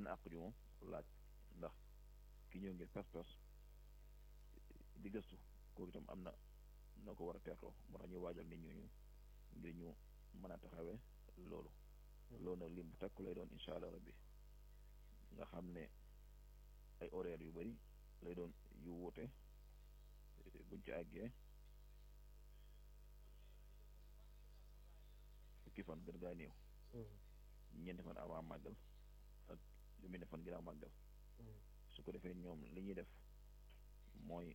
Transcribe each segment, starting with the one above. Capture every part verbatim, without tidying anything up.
na àq ju moom laaj ndax ki ñëw ngir pas-pas di gëstu kooku itam am na noo ko war a teertoo moo tax ñu waajal nit ñooñu ngir ñu mën a taxawee loolu loolu nag lim bu takku lay doon incha allah rabbi nga xam ne ay horaires yu bari lay doon yu wuute buñ ci àggee fukki fan gën gaa néew ñeenti fan avant màggal ak lu muy ne fan ginnaaw màggal su ko defee ñoom li ñuy def mooy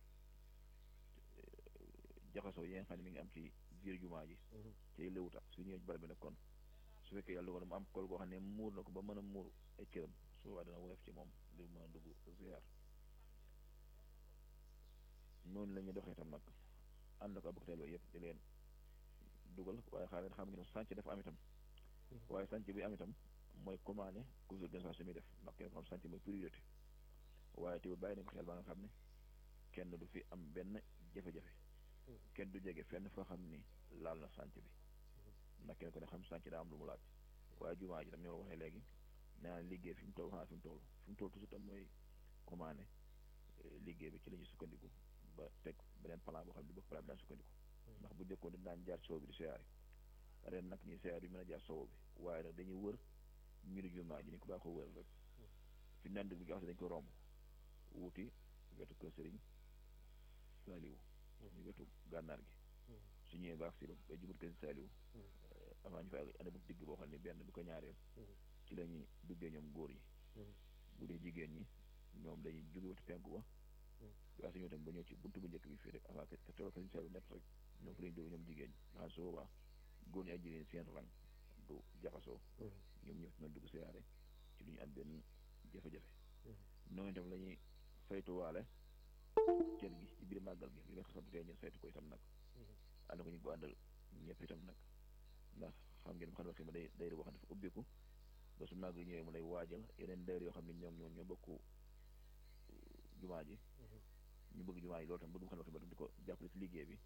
jaxasoo yi nga xam ne mi ngi am ci biir jumaa ji ci léwut ak su ñëwee ci barab bi nag kon su fekkee yàlla dogal mu am kool goo xam ne muur na ko ba mën a muur ay cëram su boobaa dana woyof ci moom ngir mën a dugg ziar noonu la ñuy doxee itam nag ànd ko abokateel ba yëpp di leen dugal waaye xaaral xam nga ne sànc dafa am itam waaye sànc bi am itam mooy commandé couche d'organisation mi def ndax kenn ko xam sànc mooy priorité waaye te bàyyi nañ ko xel ba nga xam ne kenn du fi am benn jafe-jafe kenn du jege fenn foo xam ni laal na sànc bi ndax kenn ko ne xam sànc daa am lu mu laaj waaye jumaa ji tam ñoo waxee léegi nee naa liggéey fi mu toll xanaa fi mu toll fi mu toll toujours tam mooy commandé liggéey bi ci la ñuy sukkandiku ba teg beneen plan boo xam ne bu plan bi daan sukkandiku ndax bu njëkkoon dañ daan jaar sow bi di seyaari ren nag ñuy seyaar yi mën a jaar sow bi waaye nag dañuy wër mbiru jumaa ji ni ko baaxoo wër rek fi nand bi nga xam ne dañ ko romb wuti wetu kër sëriñ Saliou ñu wetu gànnaar gi su ñëwee baax si ba jubut kër Saliou avant ñu fa ane bu digg boo xam ne benn du ko ñaareel ci la ñuy duggee ñoom góor yi bu dee jigéen ñi ñoom dañuy jóge wetu penku ba waaye su ñëw tam ba ñëw ci buntu bu njëkk bi fii rek avant que tool kër Saliou nekk rek ñoom fa lañu dugg ñoom jigéen ñi nga xam su boobaa góor ñi ak jigéen seen rang du jaxasoo ñoom ñëpp na dugg siyaare ci lu ñu am benn jafe-jafe noonu itam la ñuy saytuwaale cër gi ci biir màggal gi li nga xam ne ñu saytu ko itam nag ànd ko ñu ko àndal ñëpp itam nag ndax xam ngeen xam ne day dayre boo xam ne dafa ubbiku ba su màggal ñëwee mu lay waajal yeneen dayre yoo xam ne ñoom ñoom ñoo bokk jumaa ji ñu bëgg jumaa ji loolu tam bëgg xam ne tam di ko jàppale ci liggéey bi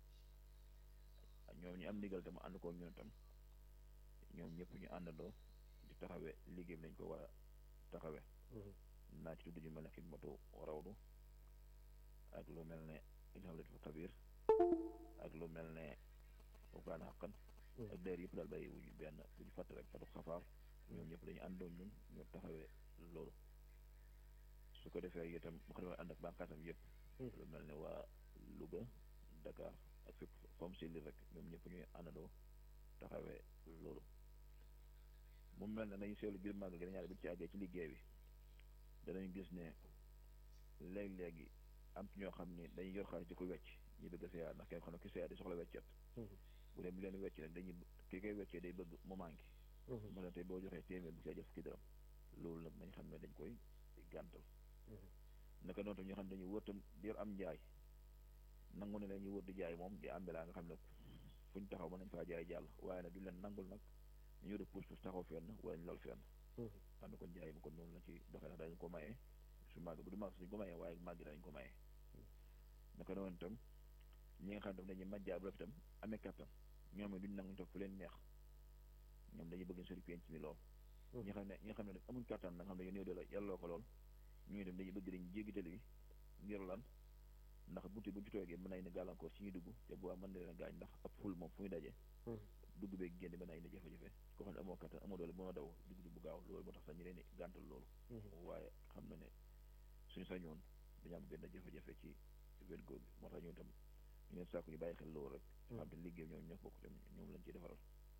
ñoom ñu am ndigal tam ànd ko ñun tam ñoom ñëpp ñu àndandoo di taxawee liggéey bi nañ ko war a taxawee naa ci tudd ñu mel ne xidmatu rawdu ak lu mel ne inhamlatul kabir ak lu mel ne ukaan xaqan ak dayr yëpp daal bàyyi wuñu benn bu ñu fàtte rek fatu xafaar ñoom ñëpp dañu àndoon ñun ñu taxawee loolu su ko defee itam mu xam ne ànd ak bànqaasam yëpp lu mel ne waa Louga Dakar ak fépp fam si li rek ñoom ñëpp ñuy àndandoo taxawee loolu mu mel ne nañu seetlu biir màggal gi dañaare bi ci àggee ci liggéey bi danañ gis ne léeg-léegi am ci ñoo xam ni dañuy yor xaalis di ko wecc ñu bëgg a seyaar ndax kenn xam ne ki seyaar di soxla weccet bu dee mu leen wecc nag dañuy ki koy weccee day bëgg mu manqué mu ne tey boo joxee téeméer bu caa jël fukki dërëm loolu nag nañ xam ne dañ koy gàntal naka noonu tam ñoo xam ne dañuy wër tam di yor am njaay nangu ne la ñuy wër di jaay moom di ambelaa nga xam ne fuñ taxaw mën nañ faa jaay jàll waaye nag duñ leen nangul nag ñu yor puus puus taxaw fenn wala ñu lal fenn xam ne kon jaay ma kon noonu la ci doxee ndax dañ ko mayee su màgg bu du màgg suñ ko mayee waaye màgg dañ ko mayee naka noonu itam ñi nga xam ne tam dañuy majjaa bu rafet itam amee kattan ñoom it duñ nangu toog fu leen neex ñoom dañuy bëgg sori penc mi lool ñi xam ne ñi nga xam ne nag amuñ kattan nag xam ne néew de la yàlloo ko lool ñu itam dañuy bëgg dañ jéggi tali bi ngir lan ndax bunti buñ ci toogee mën nañ ne gàllankoor ci ñuy dugg te bu mën na leen gaañ ndax ab ful moom fu muy daje dugg beeg génn mën nañ ne jafe-jafe koo xam ne amoo kattan amoo doole mënoo daw dugg bu gaaw loolu moo tax sax ñu leen di gàntal loolu waaye xam na ne suñu sañoon dañu am benn jafe-jafe ci wet googu moo tax ñu itam ñu leen sàkku ñu bàyyi xel loolu rek xam ne liggéey ñoom ñoo bokk tam ñoom lañ ciy defaral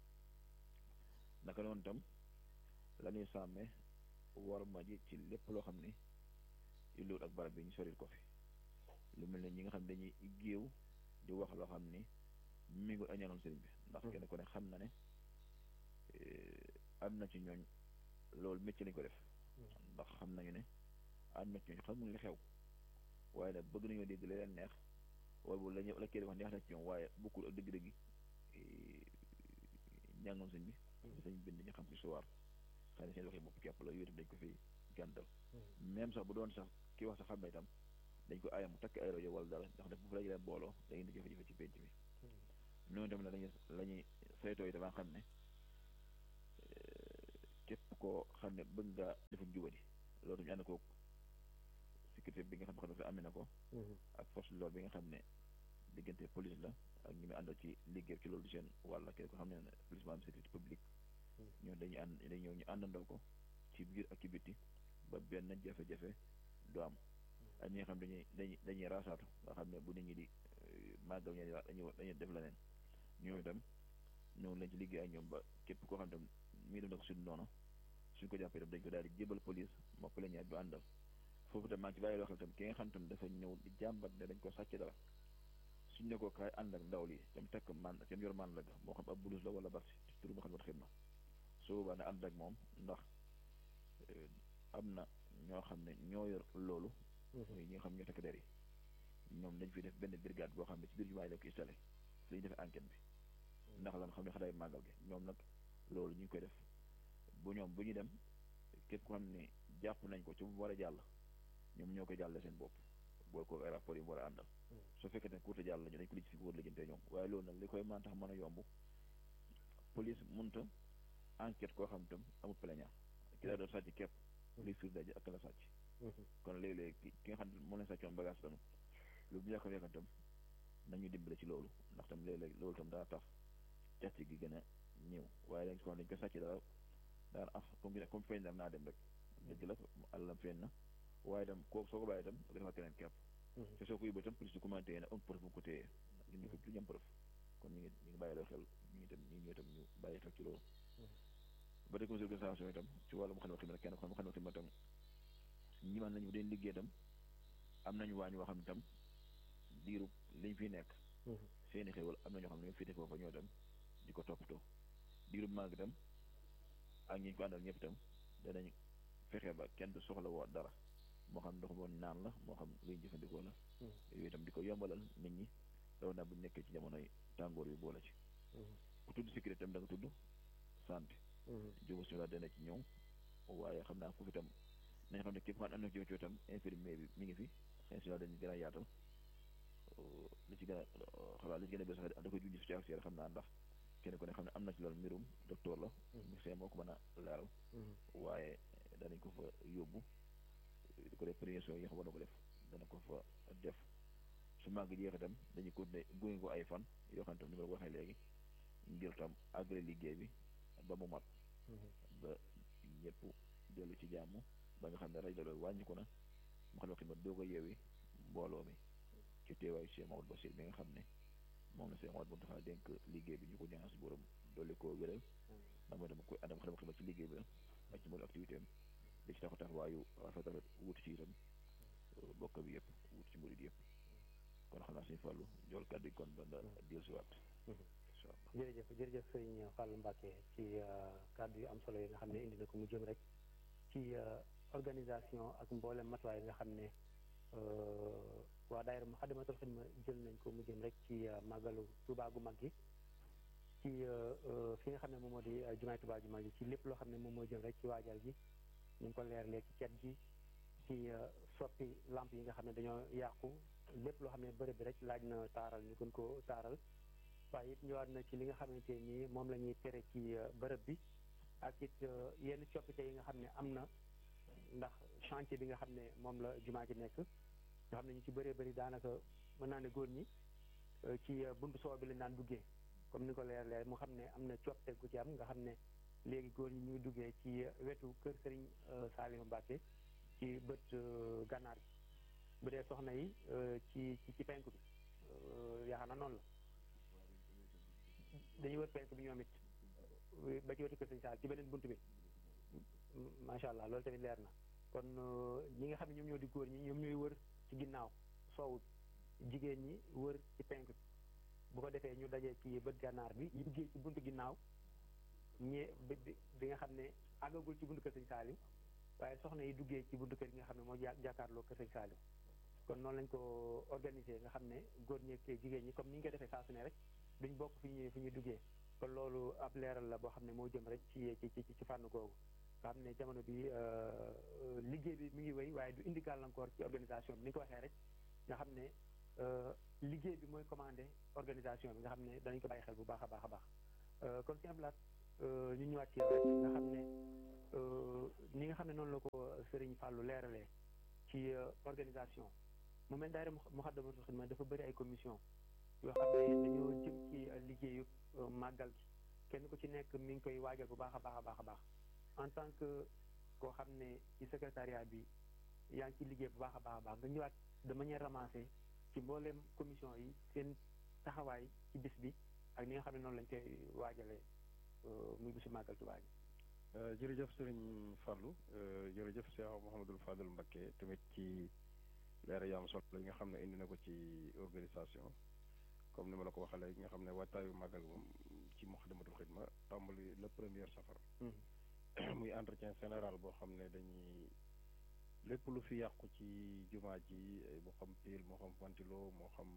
naka noonu itam la ñuy sàmmee war ma ji ci lépp loo xam ni illuwut ak barab bi ñu soril ko fi lu mel ne ñi nga xam ne dañuy géew di wax loo xam ni mi ngi añaanoon sëriñ bi ndax kenn ku ne xam na ne am na ci ñooñ loolu métti lañ ko def ndax xam nañu ne am na ci ñooñ xamuñ li xew waaye nag bëgg nañoo dégg leen neex wala bu la ñu la kii wax neex na ci ñoom waaye bokkul ak dëgg-dëgg njàngoon sëñ bi sëñ bind ñu xam ci suwaar xëy na seen waxi bopp képp la yooyu itam dañ ko fi gàntal même sax bu doon sax kii wax sax xam na itam dañ ko aayam mu takk ay rajo wala dara ndax def bu fa la booloo da ngeen di jafe-jafe ci penc mi noonu tamit la lañuy la ñuy saytoo yi damaa xam ne képp koo xam ne bëgg nga defu jubadi loolu ñu ànd ko sécurité bi nga xam ne amee na ko ak force de l'ordre bi nga xam ne diggante police la ak ñu muy àndal ci liggéey ci loolu di seen wàlla kenn ko xam ne ne police ba am sécurité publique ñoo dañuy ànd dañuy ñëw ñu àndandoo ko ci biir ak ci bitti ba benn jafe-jafe du am ak ñi nga xam dañuy dañuy dañuy raasaatu nga xam ne bu nit ñi di màggal ñeen dañuy dañuy def leneen ñoom itam ñoo lañ ci liggéey ak ñoom ba képp koo xam ne mii def na ko suñu noonu suñ ko jàppee itam dañ ko daal di jébal police moo ko la ñaar bi àndal foofu itam maa ngi ci bàyyi loo xam itam ki nga xam tam dafa ñëw di jàmbat ne dañ ko sàcc dara suñ ne ko kaay ànd ak ndaw li tam tekk man tam yor man la ga moo xam ab bulus la wala barsi ci turu mu xam ne xidma su boobaa ne ànd ak moom ndax am na ñoo xam ne ñoo yor loolu ñi nga xam ñoo takk der yi ñoom dañ fi def benn brigade boo xam ne ci biir jumaa yi lañ ko installé fi lañu defee enquête bi ndax lan xam ne xadaay màggal gi ñoom nag loolu ñu ngi koy def bu ñoom bu ñu dem képp ko xam ne jàpp nañ ko ci bu war a jàll ñoom ñoo koy jàlle seen bopp bool ko ay rapport yi mu war a àndal soo fekkee ne courte jàll lañu dañ ko lijj fi ko war lijjantee ñoom waaye loolu nag li koy mën tax mën a yomb police mënta enquête koo xam itam amul plaignant ki daa doon sàcc képp luy fiir daje ak la sàcc kon léeg-léeg ki nga xam ne moo leen sàccoon bagage tam lu bu yàkka yàkka tam nañu dimbale ci loolu ndax tam léeg-léeg loolu tam daa tax càcc gi gën a ñëw waaye dañ ko dañ ko sàcc dara daan ah comme comme feeñ na naa dem rek dëgg la àllam feeñ na waaye itam koo soo ko bàyyi itam nga defaat keneen képp te soo ko yóbbee itam police du commenté ne am preuve bu ko téyee ñu ko lu ñu am preuve kon ñu ngi ñu ngi bàyyi loo xel ñu itam ñu ñëw itam ñu bàyyi xel ci loolu ba tey comité d'organisation itam ci wàllu mu xam ne xidma kenn ko xam ne xidma itam ñi man nañu dañ liggéey itam am nañu waañ woo xam ne itam diiru liñ fi nekk seeni xéwal am na ñoo xam ne ñoo fi foofa ñoo itam di ko toppatoo diiru màgg itam ak ñi ñu ko àndal ñëpp itam danañ fexe ba kenn du soxla woo dara moo xam ndox moom naan la moo xam luy jëfandikoo la yooyu itam di ko yombalal nit ñi raw naa bu ñu nekkee ci jamonoy tàngoor yu boole ci ku tudd sécurité itam da nga tudd santé jógo si la dana ci ñëw waaye xam naa foofu itam nañ xam ne képp xam am na ci itam infirmier bi mi ngi fi incha allah dañu gën a yaatal li ci gën a xalaat li ci gën a bés sax da koy junj ci ak xam naa ndax kenn ku ne xam ne am na ci loolu mbirum docteur la médecin moo ko mën a leeral waaye danañ ko fa yóbbu di ko def prévention yi nga xam war na ko def dana ko fa def su màgg jeex itam dañuy continuer gunge ko ay fan yoo xam ne tam ni ma la ko waxee léegi ngir tam agré liggéey bi ba mu mat ba ñëpp dellu ci jàmm ba nga xam ne rajo loolu wàññi ko na mu xam ne xidma doo ko yeewi mbooloo mi ci teewaayu Cheikh Mamadou Bassir bi nga xam ne moom la Cheikh Mamadou bu taxaa dénk liggéey bi ñu ko ñaan si borom dolli koo wéral ndax mooy dama koy àndam xam xidma ci liggéey bi la ak ci mboolu activité am da ci taxu taxawaayu rafet rafet wuti ci itam bokk bi yëpp wuti ci murid yëpp kon xam naa suñu fàllu jool kàddu yi kon ba nga dellu si waat jërëjëf jërëjëf sëñ Fallou Mbacké ci kàddu yu am solo yi nga xam ne indi na ko mu jëm rek ci organisation ak mboolem matuwaay yi nga xam ne waa daayira Moukhaddamatoul Khidma jël nañ ko mu jëm rek ci màggalu Touba gu mag gi ci fi nga xam ne moom moo di jumaay Touba ju mag gi ci lépp loo xam ne moom moo jëm rek ci waajal gi ñu ngi ko leerlee ci cet gi ci soppi lamp yi nga xam ne dañoo yàqu lépp loo xam ne bërëb bi rek laaj na taaral ñu gën ko taaral waaye it ñëwaat na ci li nga xamante ni moom la ñuy tere ci bërëb bi ak it yenn coppite yi nga xam ne am na ndax chantier bi nga xam ne moom la jumaa ji nekk nga xam ne ñu ci bëree bëri daanaka mën naa ne góor ñi ci buntu soow bi lañ daan duggee comme ni ko leer leer mu xam ne am na coppite gu ci am nga xam ne léegi góor ñi ñuy duggee ci wetu kër Sëriñ Saliou Mbacké ci bët gànnaar bi bu dee soxna yi ci ci ci penku bi yaakaar na noonu la dañuy wër penku bi ñoom it ba ci wetu kër Sëriñ Saliou ci beneen bunt bi macha allah loolu tamit leer na kon ñi nga xam ne ñoom ñoo di góor ñi ñoom ñooy wër ci ginnaaw soowu jigéen ñi wër ci penku bi bu ko defee ñu dajee ci bët gànnaar bi ñu duggee ci buntu ginnaaw ñee bi bi nga xam ne àggagul ci buntu kër Sëriñ Saliou waaye soxna yi duggee ci buntu kër gi nga xam ne moo jàkkaarloo kër Sëriñ Saliou kon noonu lañ ko organisé nga xam ne góor ñi ak jigéen ñi comme ni ñu koy defee saa su ne rek duñ bokk fi ñuy fi ñuy duggee kon loolu ab leeral la boo xam ne moo jëm rek ci ci ci ci fànn googu nga xam ne jamono bi liggéey bi mi ngi wéy waaye du indi gàllankoor ci organisation bi ni nga ko waxee rek nga xam ne liggéey bi mooy commandé organisation bi nga xam ne danañ ko bàyyi xel bu baax a baax a baax kon si ablaat ñu ñëwaat ci yow rek nga xam ne ni nga xam ne noonu la ko Serigne Fallou leeralee ci organisation mu mel daayira Moukhaddamatoul Khidma dafa bëri ay commission yoo xam ne dañoo jëm ci liggéeyu màggal gi kenn ku ci nekk mi ngi koy waajal bu baax a baax a baax a baax en tant que koo xam ne ci secrétariat bi yaa ngi ci liggéey bu baax a baax a baax nga ñëwaat de manière ramassée ci mbooleem commission yi seen taxawaay ci bis bi ak ni nga xam ne noonu lañ koy waajalee muy bisu màggal Tuubaa gi. jërëjëf Serigne Fallou jërëjëf Cheikh Mouhamadul Fadel Mbacké tamit ci leer yu am solo yi nga xam ne indi na ko ci organisation comme ni ma la ko waxee léegi nga xam ne waajtaayu màggal moom ci Moukhaddamatoul Khidma tàmbali le premier safar muy entretien général boo xam ne dañuy lépp lu fi yàqu ci jumaa ji moo xam pile moo xam ventilo moo xam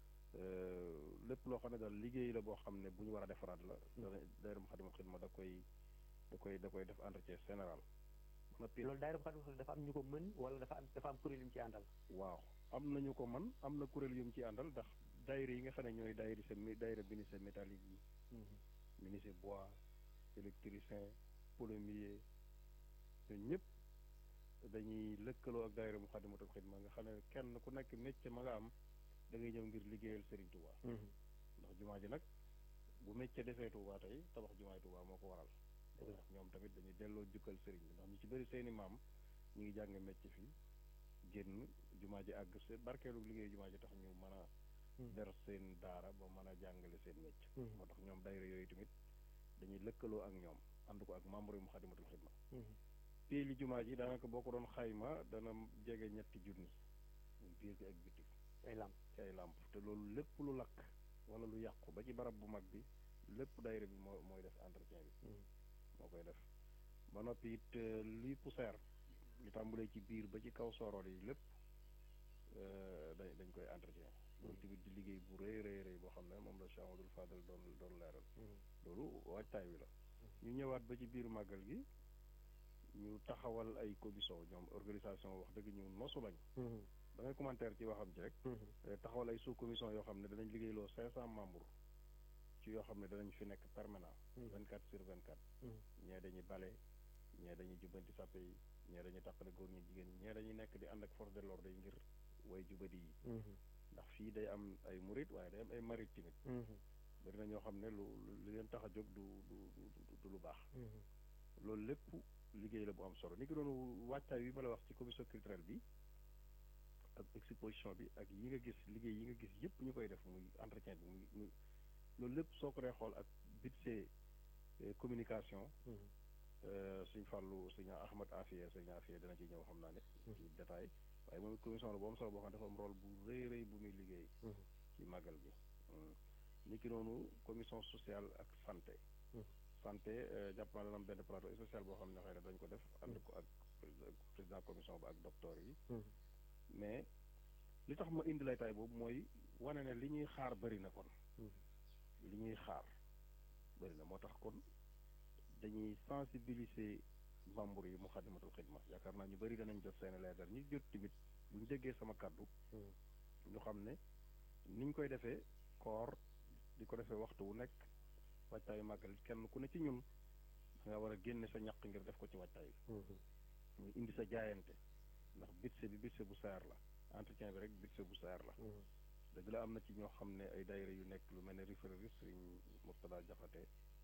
lépp loo xam ne daal liggéey la boo xam ne bu ñu war a defaraat la daayira Moukhaddamatoul Khidma da koy da koy da koy def entretien général loolu daayira Moukhaddamatoul dafa am ñu ko mën wala dafa am dafa am kuréel yu mu ci àndal waaw am nañu ko mën am na kuréel yu mu ci àndal ndax daayira yi nga xam ne ñooy daayira sa daayira menuisier métallique yi menuisier bois électricien plombier ñooñu ñëpp dañuy lëkkaloo ak daayira Moukhaddamatoul Khidma nga xam ne kenn ku nekk métier ma nga am da ngay ñëw ngir liggéeyal Serigne Touba ndax jumaa ji nag bu métier defee Touba tey tabax jumaay Touba moo ko waral ndax ñoom tamit dañuy delloo jukkal Serigne bi ndax ñu ci bëri seeni maam ñu ngi jàng métier fii génn jumaa ji àgg seen barkeelu liggéey jumaa ji tax ñu mën a der seen daara ba mën a jàngale seen métier moo tax ñoom daayira yooyu tamit dañuy lëkkaloo ak ñoom ànd ko ak membre yu Moukhaddamatoul Khidma pii li jumaa ji daanaka boo ko doon xayma dana jege ñetti junni muy biir bi ak biti ay làmp ci ay làmp te loolu lépp lu lakk wala lu yàqu ba ci barab bu mag bi lépp daayira bi moo mooy def entretien bi moo koy def ba noppi it luy poussière li tàmbalee ci biir ba ci kaw sorol yi lépp dañ dañ koy entretien loolu tamit di liggéey bu rëy rëy rëy boo xam ne moom la Cheikh Amadou Fadel doon doon leeral loolu waajtaay wi la ñu ñëwaat ba ci biir màggal gi ñu taxawal ay commission ñoom organisation wax dëgg ñu nosu lañ da ngay commentaire ci waxam ci rek taxawal ay sous commission yoo xam ne danañ liggéeyloo cinq cent membres ci yoo xam ne danañ fi nekk permanent vingt quatre sur vingt quatre ñee dañuy bale ñee dañuy jubbanti sàppe yi ñee dañuy tàqale góor ñi jigéen ñi ñee dañuy nekk di ànd ak force de l'ordre yi ngir way jubadi yi ndax fii day am ay murit waaye day am ay marit tamit bari na ñoo xam ne lu li leen tax a jóg du du du lu baax loolu lépp liggéey la bu am solo ni ki doon wàccaay bi ma la wax ci commission culturelle bi ak exposition bi ak yi nga gis liggéey yi nga gis yëpp ñu koy def muy entretien bi muy muy loolu lépp soo ko dee xool ak budget communication suñ fàllu suñu Ahmad Afia suñu Afia dana ci ñëw xam naa ne ci détail waaye moom commission la bu am solo boo xam ne dafa am rôle bu rëy rëy bu muy liggéey ci màggal gi ni ki noonu commission sociale ak santé santé jàpp naa dana am benn plateau spécial boo xam ne xëy na dañ ko def ànd ko ak président commission ba ak docteur yi mais li tax ma indi lay taay boobu mooy wane ne li ñuy xaar bëri na kon li ñuy xaar bëri na moo tax kon dañuy sensibiliser membre yi Moukhaddamatoul Khidma yaakaar naa ñu bëri danañ jot seen leetar ñi jot tamit bu ñu déggee sama kàddu ñu xam ne niñ koy defee koor di ko defee waxtu wu nekk waajtaayu màggal kenn ku ne ci ñun da nga war a génne sa ñaq ngir def ko ci waajtaay bi muy indi sa jaayante ndax budget bi budget bu saar la entretien bi rek budget bu saar la dëgg la am na ci ñoo xam ne ay daayira yu nekk lu mel ne référé Sëriñ Murtada Jaxate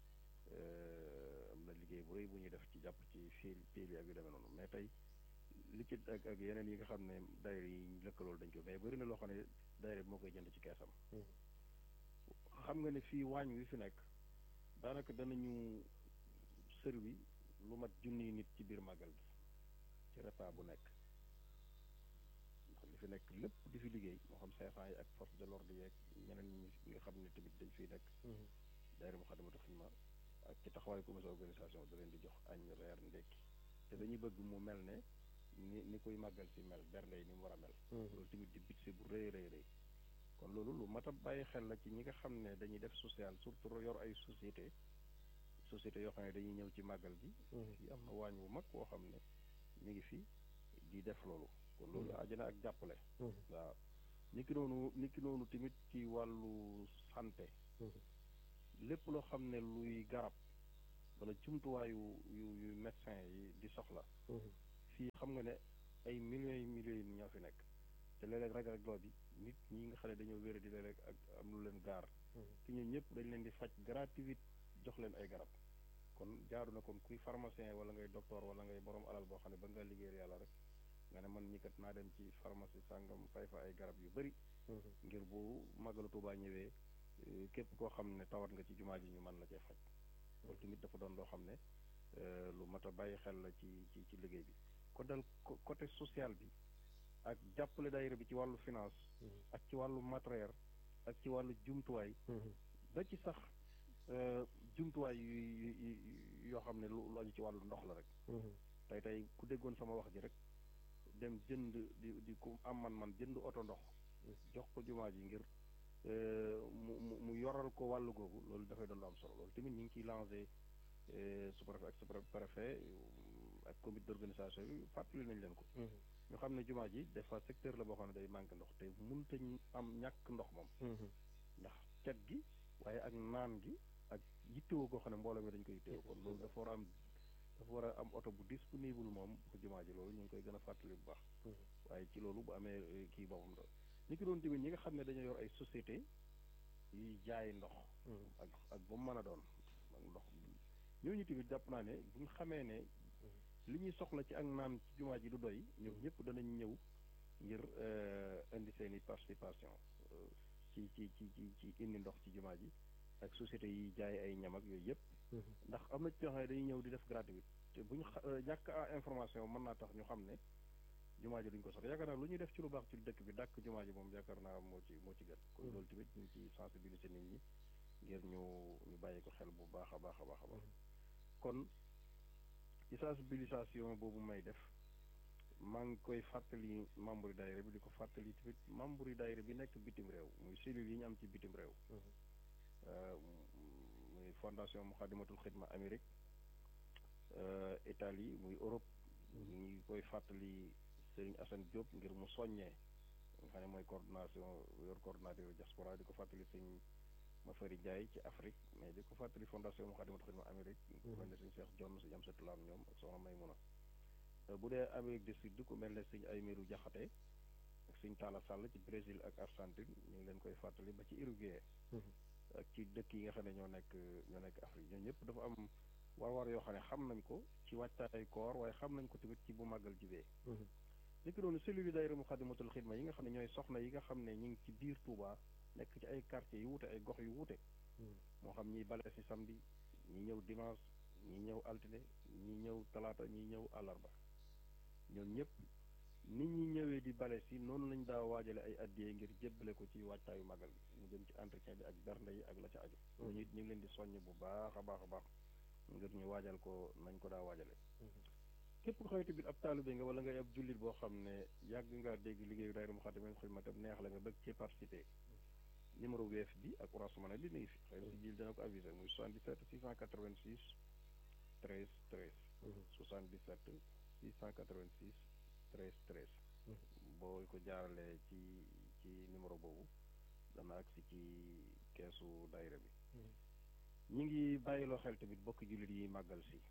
am na liggéey bu rëy bu ñuy def ci jàpp ci fiil fiil yi ak yu demee noonu mais tey li ci ak ak yeneen yi nga xam ne daayira yi lëkkalool dañ ko mais bëri na loo xam ne daayira bi moo koy jënd ci keesam xam nga ne fii waañ wi fi nekk daanaka danañu servi lu mat junniy nit ci biir màggal gi ci repas bu nekk ndax li fi nekk lépp di fi liggéey moo xam cinq yi ak force de l'ordre yeeg ñeneen ñi nga xam ne tamit dañ fiy nekk daayira Moukhaddamatoul Khidma ak ci taxawaayu commission organisation da leen di jox añ reer ndekki te dañuy bëgg mu mel ne ni ni koy màggal si mel bernde yi ni mu war a mel loolu tamit di budget bu rëy rëy rëy kon loolu lu mat a bàyyi xel la ci ñi nga xam ne dañuy def social surtout yor ay société société yoo xam ne dañuy ñëw ci màggal gi fii am na waañ bu mag boo xam ne mi ngi fi di def loolu kon loolu ajana ak jàppale waaw ni ki noonu ni ki noonu tamit ci wàllu santé lépp loo xam ne luy garab wala jumtuwaayu yu yu médecin yi di soxla fii xam nga ne ay millions yi millions yi ñoo fi nekk te léeg-léeg rek rek loo bi nit ñi nga xam ne dañoo wéra di léeg-léeg ak am lu leen gaar te ñun ñëpp dañ leen di faj gratuit jox leen ay garab kon jaaru na kon kuy pharmacien wala ngay docteur wala ngay borom alal boo xam ne ba nga liggéeyal yàlla rek nga ne man ñi kat naa dem ci pharmacie sàngam fay fa ay garab yu bëri ngir bu màggalu Tuubaa ñëwee képp koo xam ne tawat nga ci jumaa ji ñu mën la cee faj loolu tamit dafa doon loo xam ne lu mat a bàyyi xel la ci ci ci liggéey bi kon dal côté social bi ak jàppale daayira bi ci wàllu finance ak ci wàllu matériel ak ci wàllu jumtuwaay ba ci sax jumtuwaay yu yoo xam ne lu aju ci wàllu ndox la rek tey tey ku déggoon sama wax ji rek dem jënd di di ku am man man jënd oto ndox jox ko jumaa ji ngir mu mu mu yoral ko wàllu googu loolu dafay doon lu am solo loolu tamit ñu ngi ciy lancé sous-préfet ak sous-préfet ak comité d'organisation yi fàttali nañ leen ko ñu xam ne jumaa ji des fois secteur la boo xam ne day manqué ndox te mënut a am ñàkk ndox moom ndax cet gi waaye ak naan gi ak yittewoo koo xam ne mbooloo mi dañ koy yittewoo kon loolu dafa war a am dafa war a am oto bu disponible moom pour jumaa ji loolu ñu ngi koy gën a fàttali bu baax waaye ci loolu bu amee kii boppam la ñi ki doon tamit ñi nga xam ne dañoo yor ay société yuy jaay ndox ak ak ba mu mën a doon ak ndox ñooñu tamit jàpp naa ne buñ xamee ne li ñuy soxla ci ak naan ci jumaa ji du doy ñoom ñëpp danañ ñëw ngir indi seen i participation ci ci ci ci ci indi ndox ci jumaa ji ak société yi jaay ay ñam ak yooyu yëpp ndax am na ci yoo xam ne dañuy ñëw di def gratuit te bu ñu ñàkk a information mën naa tax ñu xam ne jumaa ji duñ ko soxla yaakaar naa lu ñuy def ci lu baax ci dëkk bi dàkk jumaa ji moom yaakaar naa moo ci moo ci gën kon loolu tamit ñu ngi ci sensibiliser nit ñi ngir ñu ñu bàyyi ko xel bu baax a baax a baax a baax kon ci sensibilisation boobu may def maa ngi koy fàttali membre yi daayira bi di ko fàttali tamit membre yi daayira bi nekk bitim réew muy cellules yi ñu am ci bitim réew muy fondation Muxaddamatul Xidma Amérique Italie muy Europe ñu ngi koy fàttali Serigne Assane Diop ngir mu soññee nga xam ne mooy coordination yor coordinateur diaspora di ko fàttali Serigne Mafari Ndiaye ci Afrique mais di ko fàttali fondation Muxaddamatul Xidma Amérique ku mel ne Serigne Cheikh John si am satulaam ñoom ak soxna Maymuna bu dee Amérique du Sud ku mel ne Serigne Aymerou Diakhaté ak Serigne Talla Sall ci Brésil ak Argentine ñu ngi leen koy fàttali ba ci Uruguay ak ci dëkk yi nga xam ne ñoo nekk ñoo nekk Afrique ñoo ñëpp dafa am war-war yoo xam ne xam nañ ko ci wàccaay koor waaye xam nañ ko tamit ci bu màggal jibee li ko doon cellule daayira Muxaddamatul Xidma yi nga xam ne ñooy soxna yi nga xam ne ñu ngi ci biir Touba nekk ci ay quartiers yu wuute ay gox yu wuute moo xam ñiy bale si samedi ñi ñëw dimanche ñi ñëw altine ñi ñëw talaata ñi ñëw àllarba ñoom ñëpp nit ñi ñëwee di bale si noonu lañ daa waajale ay addiyee ngir jébbale ko ci wàccaayu màggal bi mu jëm ci entretien bi ak bernde yi ak la ca aju ñooñu it ñu ngi leen di soññ bu baax a baax a baax ngir ñu waajal ko nañ ko daa waajale képp ko xamante bi ab taalibe nga wala ngay ab jullit boo xam ne yàgg ngaa dégg liggéeyu daayira Muxaddamatul Xidma tam neex la nga bëgg ci participer numéro weef bi ak Orange Money bi mi ngi fi xëy na si jil dana ko avisé muy soixante-dix-sept six cent quatre-vingt-six treize treize soixante-dix-sept six cent quatre-vingt-six treize treize boo ko jaaralee ci ci numéro boobu dana agsi ci keesu daayira bi ñi ngi bàyyiloo xel tamit bokk jullit yi màggal si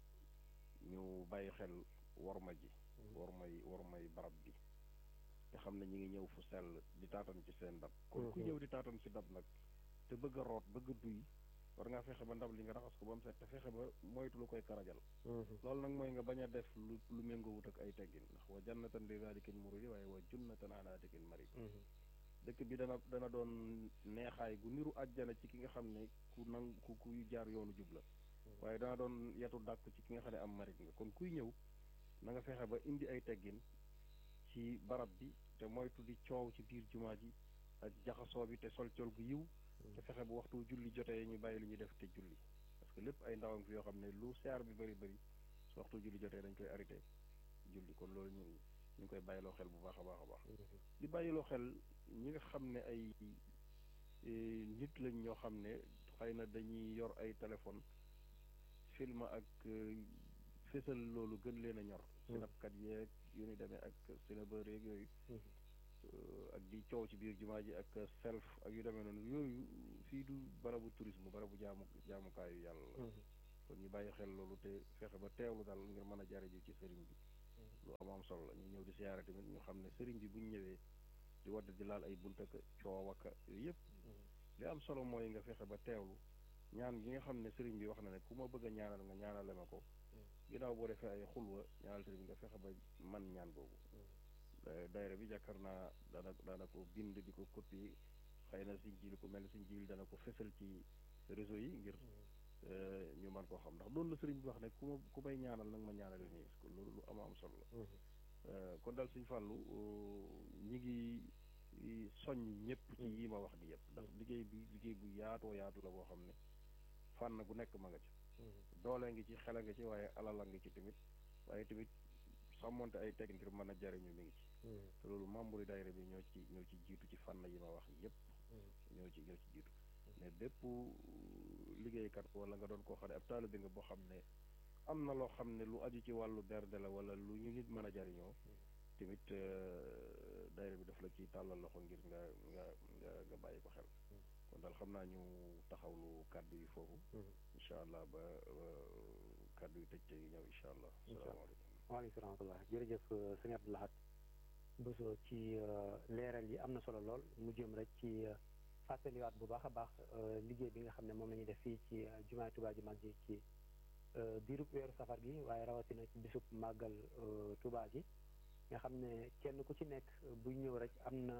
ñu bàyyi xel worma ji wormay wormay barab bi te xam ne ñi ngi ñëw fu sell di taatan ci seen ndab kon ku ñëw di taatan si ndab nag te bëgg a root bëgg a duy war ngaa fexe ba ndab li nga raxas ko ba mu set te fexe ba moytu lu koy karajal loolu nag mooy nga bañ a def lu lu méngoowut ak ay teggin ndax wa jannatan li zalikin muridi waaye wa junnatan ala tikin marid dëkk bi dana dana doon neexaay gu niru àjjana ci ki nga xam ne ku nang ku kuy jaar yoonu jub la waaye dana doon yetu dàkk ci ki nga xam ne am marit nga kon kuy ñëw na nga fexe ba indi ay teggin ci barab bi te moytu di coow ci biir jumaa ji ak jaxasoo bi te sol col gu yiw te fexe bu waxtu julli jotee ñu bàyyi lu ñuy def te julli parce que lépp ay ndawam fi yoo xam ne lu seer bi bëri bëri su waxtu julli jotee dañ koy arrêté julli kon loolu ñu ñu ngi koy bàyyiloo xel bu baax a baax a baax di bàyyiloo xel ñi nga xam ne ay nit lañ ñoo xam ne xëy na dañuy yor ay téléphone film ak fésal loolu gën leen a ñor sinapkat yeeg yu ni demee ak sinabër yeeg yooyu ak di coow ci biir jumaa ji ak self ak yu demee noonu yooyu fii du barabu tourisme barabu jaamu jaamukaayu yàlla la kon ñu bàyyi xel loolu te fexe ba teewlu daal ngir mën a jariñu ci sëriñ bi lu am am solo la ñu ñëw di siyaare tamit ñu xam ne sëriñ bi bu ñu ñëwee di wadd di laal ay bunta ka coow ak yooyu yëpp li am solo mooy nga fexe ba teewlu ñaan gi nga xam ne sëriñ bi wax na ne ku ma bëgg a ñaanal nga ñaanale ma ko ginnaaw boo defee ay xulwa ñaanal sëriñ bi nga fexe ba man ñaan boobu daayira bi jàkkar naa daana daana ko bind di ko copie xëy na siñ jili ku mel ne siñ jili dana ko fesal ci réseau yi ngir ñu mën koo xam ndax loolu la sëriñ bi wax ne ku ma ku may ñaanal nag ma ñaanale nii kon loolu lu am am solo la kon daal suñ fàllu ñi ngi soññ ñëpp ci yi ma wax di yëpp ndax liggéey bi liggéey bu yaatoo yaatu la boo xam ne fànn gu nekk ma nga ci doole ngi ci xel nga ci waaye alal ngi ci tamit waaye tamit sàmmonte ay teg ngir mën a jariñu mi ngi ci te loolu membre yi daayira bi ñoo ci ñoo ci jiitu ci fànn yi ma wax yëpp ñoo ci ñoo ci jiitu mais bépp liggéeykat wala nga doon koo xam ne ab taalibe bi nga boo xam ne am na loo xam ne lu aju ci wàllu berde la wala lu ñu nit mën a jariñoo tamit daayira bi daf la ci tàllal loxo ngir nga nga nga nga bàyyi ko xel kon daal xam naa ñu taxawlu kàddu yi foofu incha allah ba kàddu yi tëj te ñëw incha allah asalaamaaleykum waaleykum rahmatullah jërëjëf sëñ Abdou Lahad Bousso ci leeral yi am na solo lool mu jëm rek ci fàttaliwaat bu baax a baax liggéey bi nga xam ne moom la ñuy def fii ci jumaay Tuubaa ji mag ji ci diirub weeru safar gi waaye rawatina ci bisub màggal Tuubaa gi nga xam ne kenn ku ci nekk buy ñëw rek am na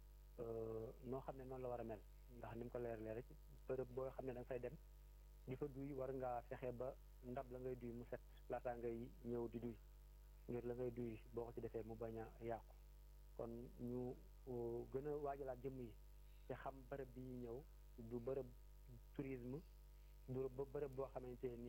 noo xam ne noonu la war a mel ndax ni mu ko leeralee rek bërëb boo xam ne da nga fay dem di fa duy war ngaa fexe ba ndab la ngay duy mu set laataa ngay ñëw di duy ngir la ngay duy boo ko ci defee mu bañ a yàqu kon ñu gën a waajalaat jëmm yi te xam bërëb bi ñu ñëw du bërëb tourisme du bërëb boo xamante ni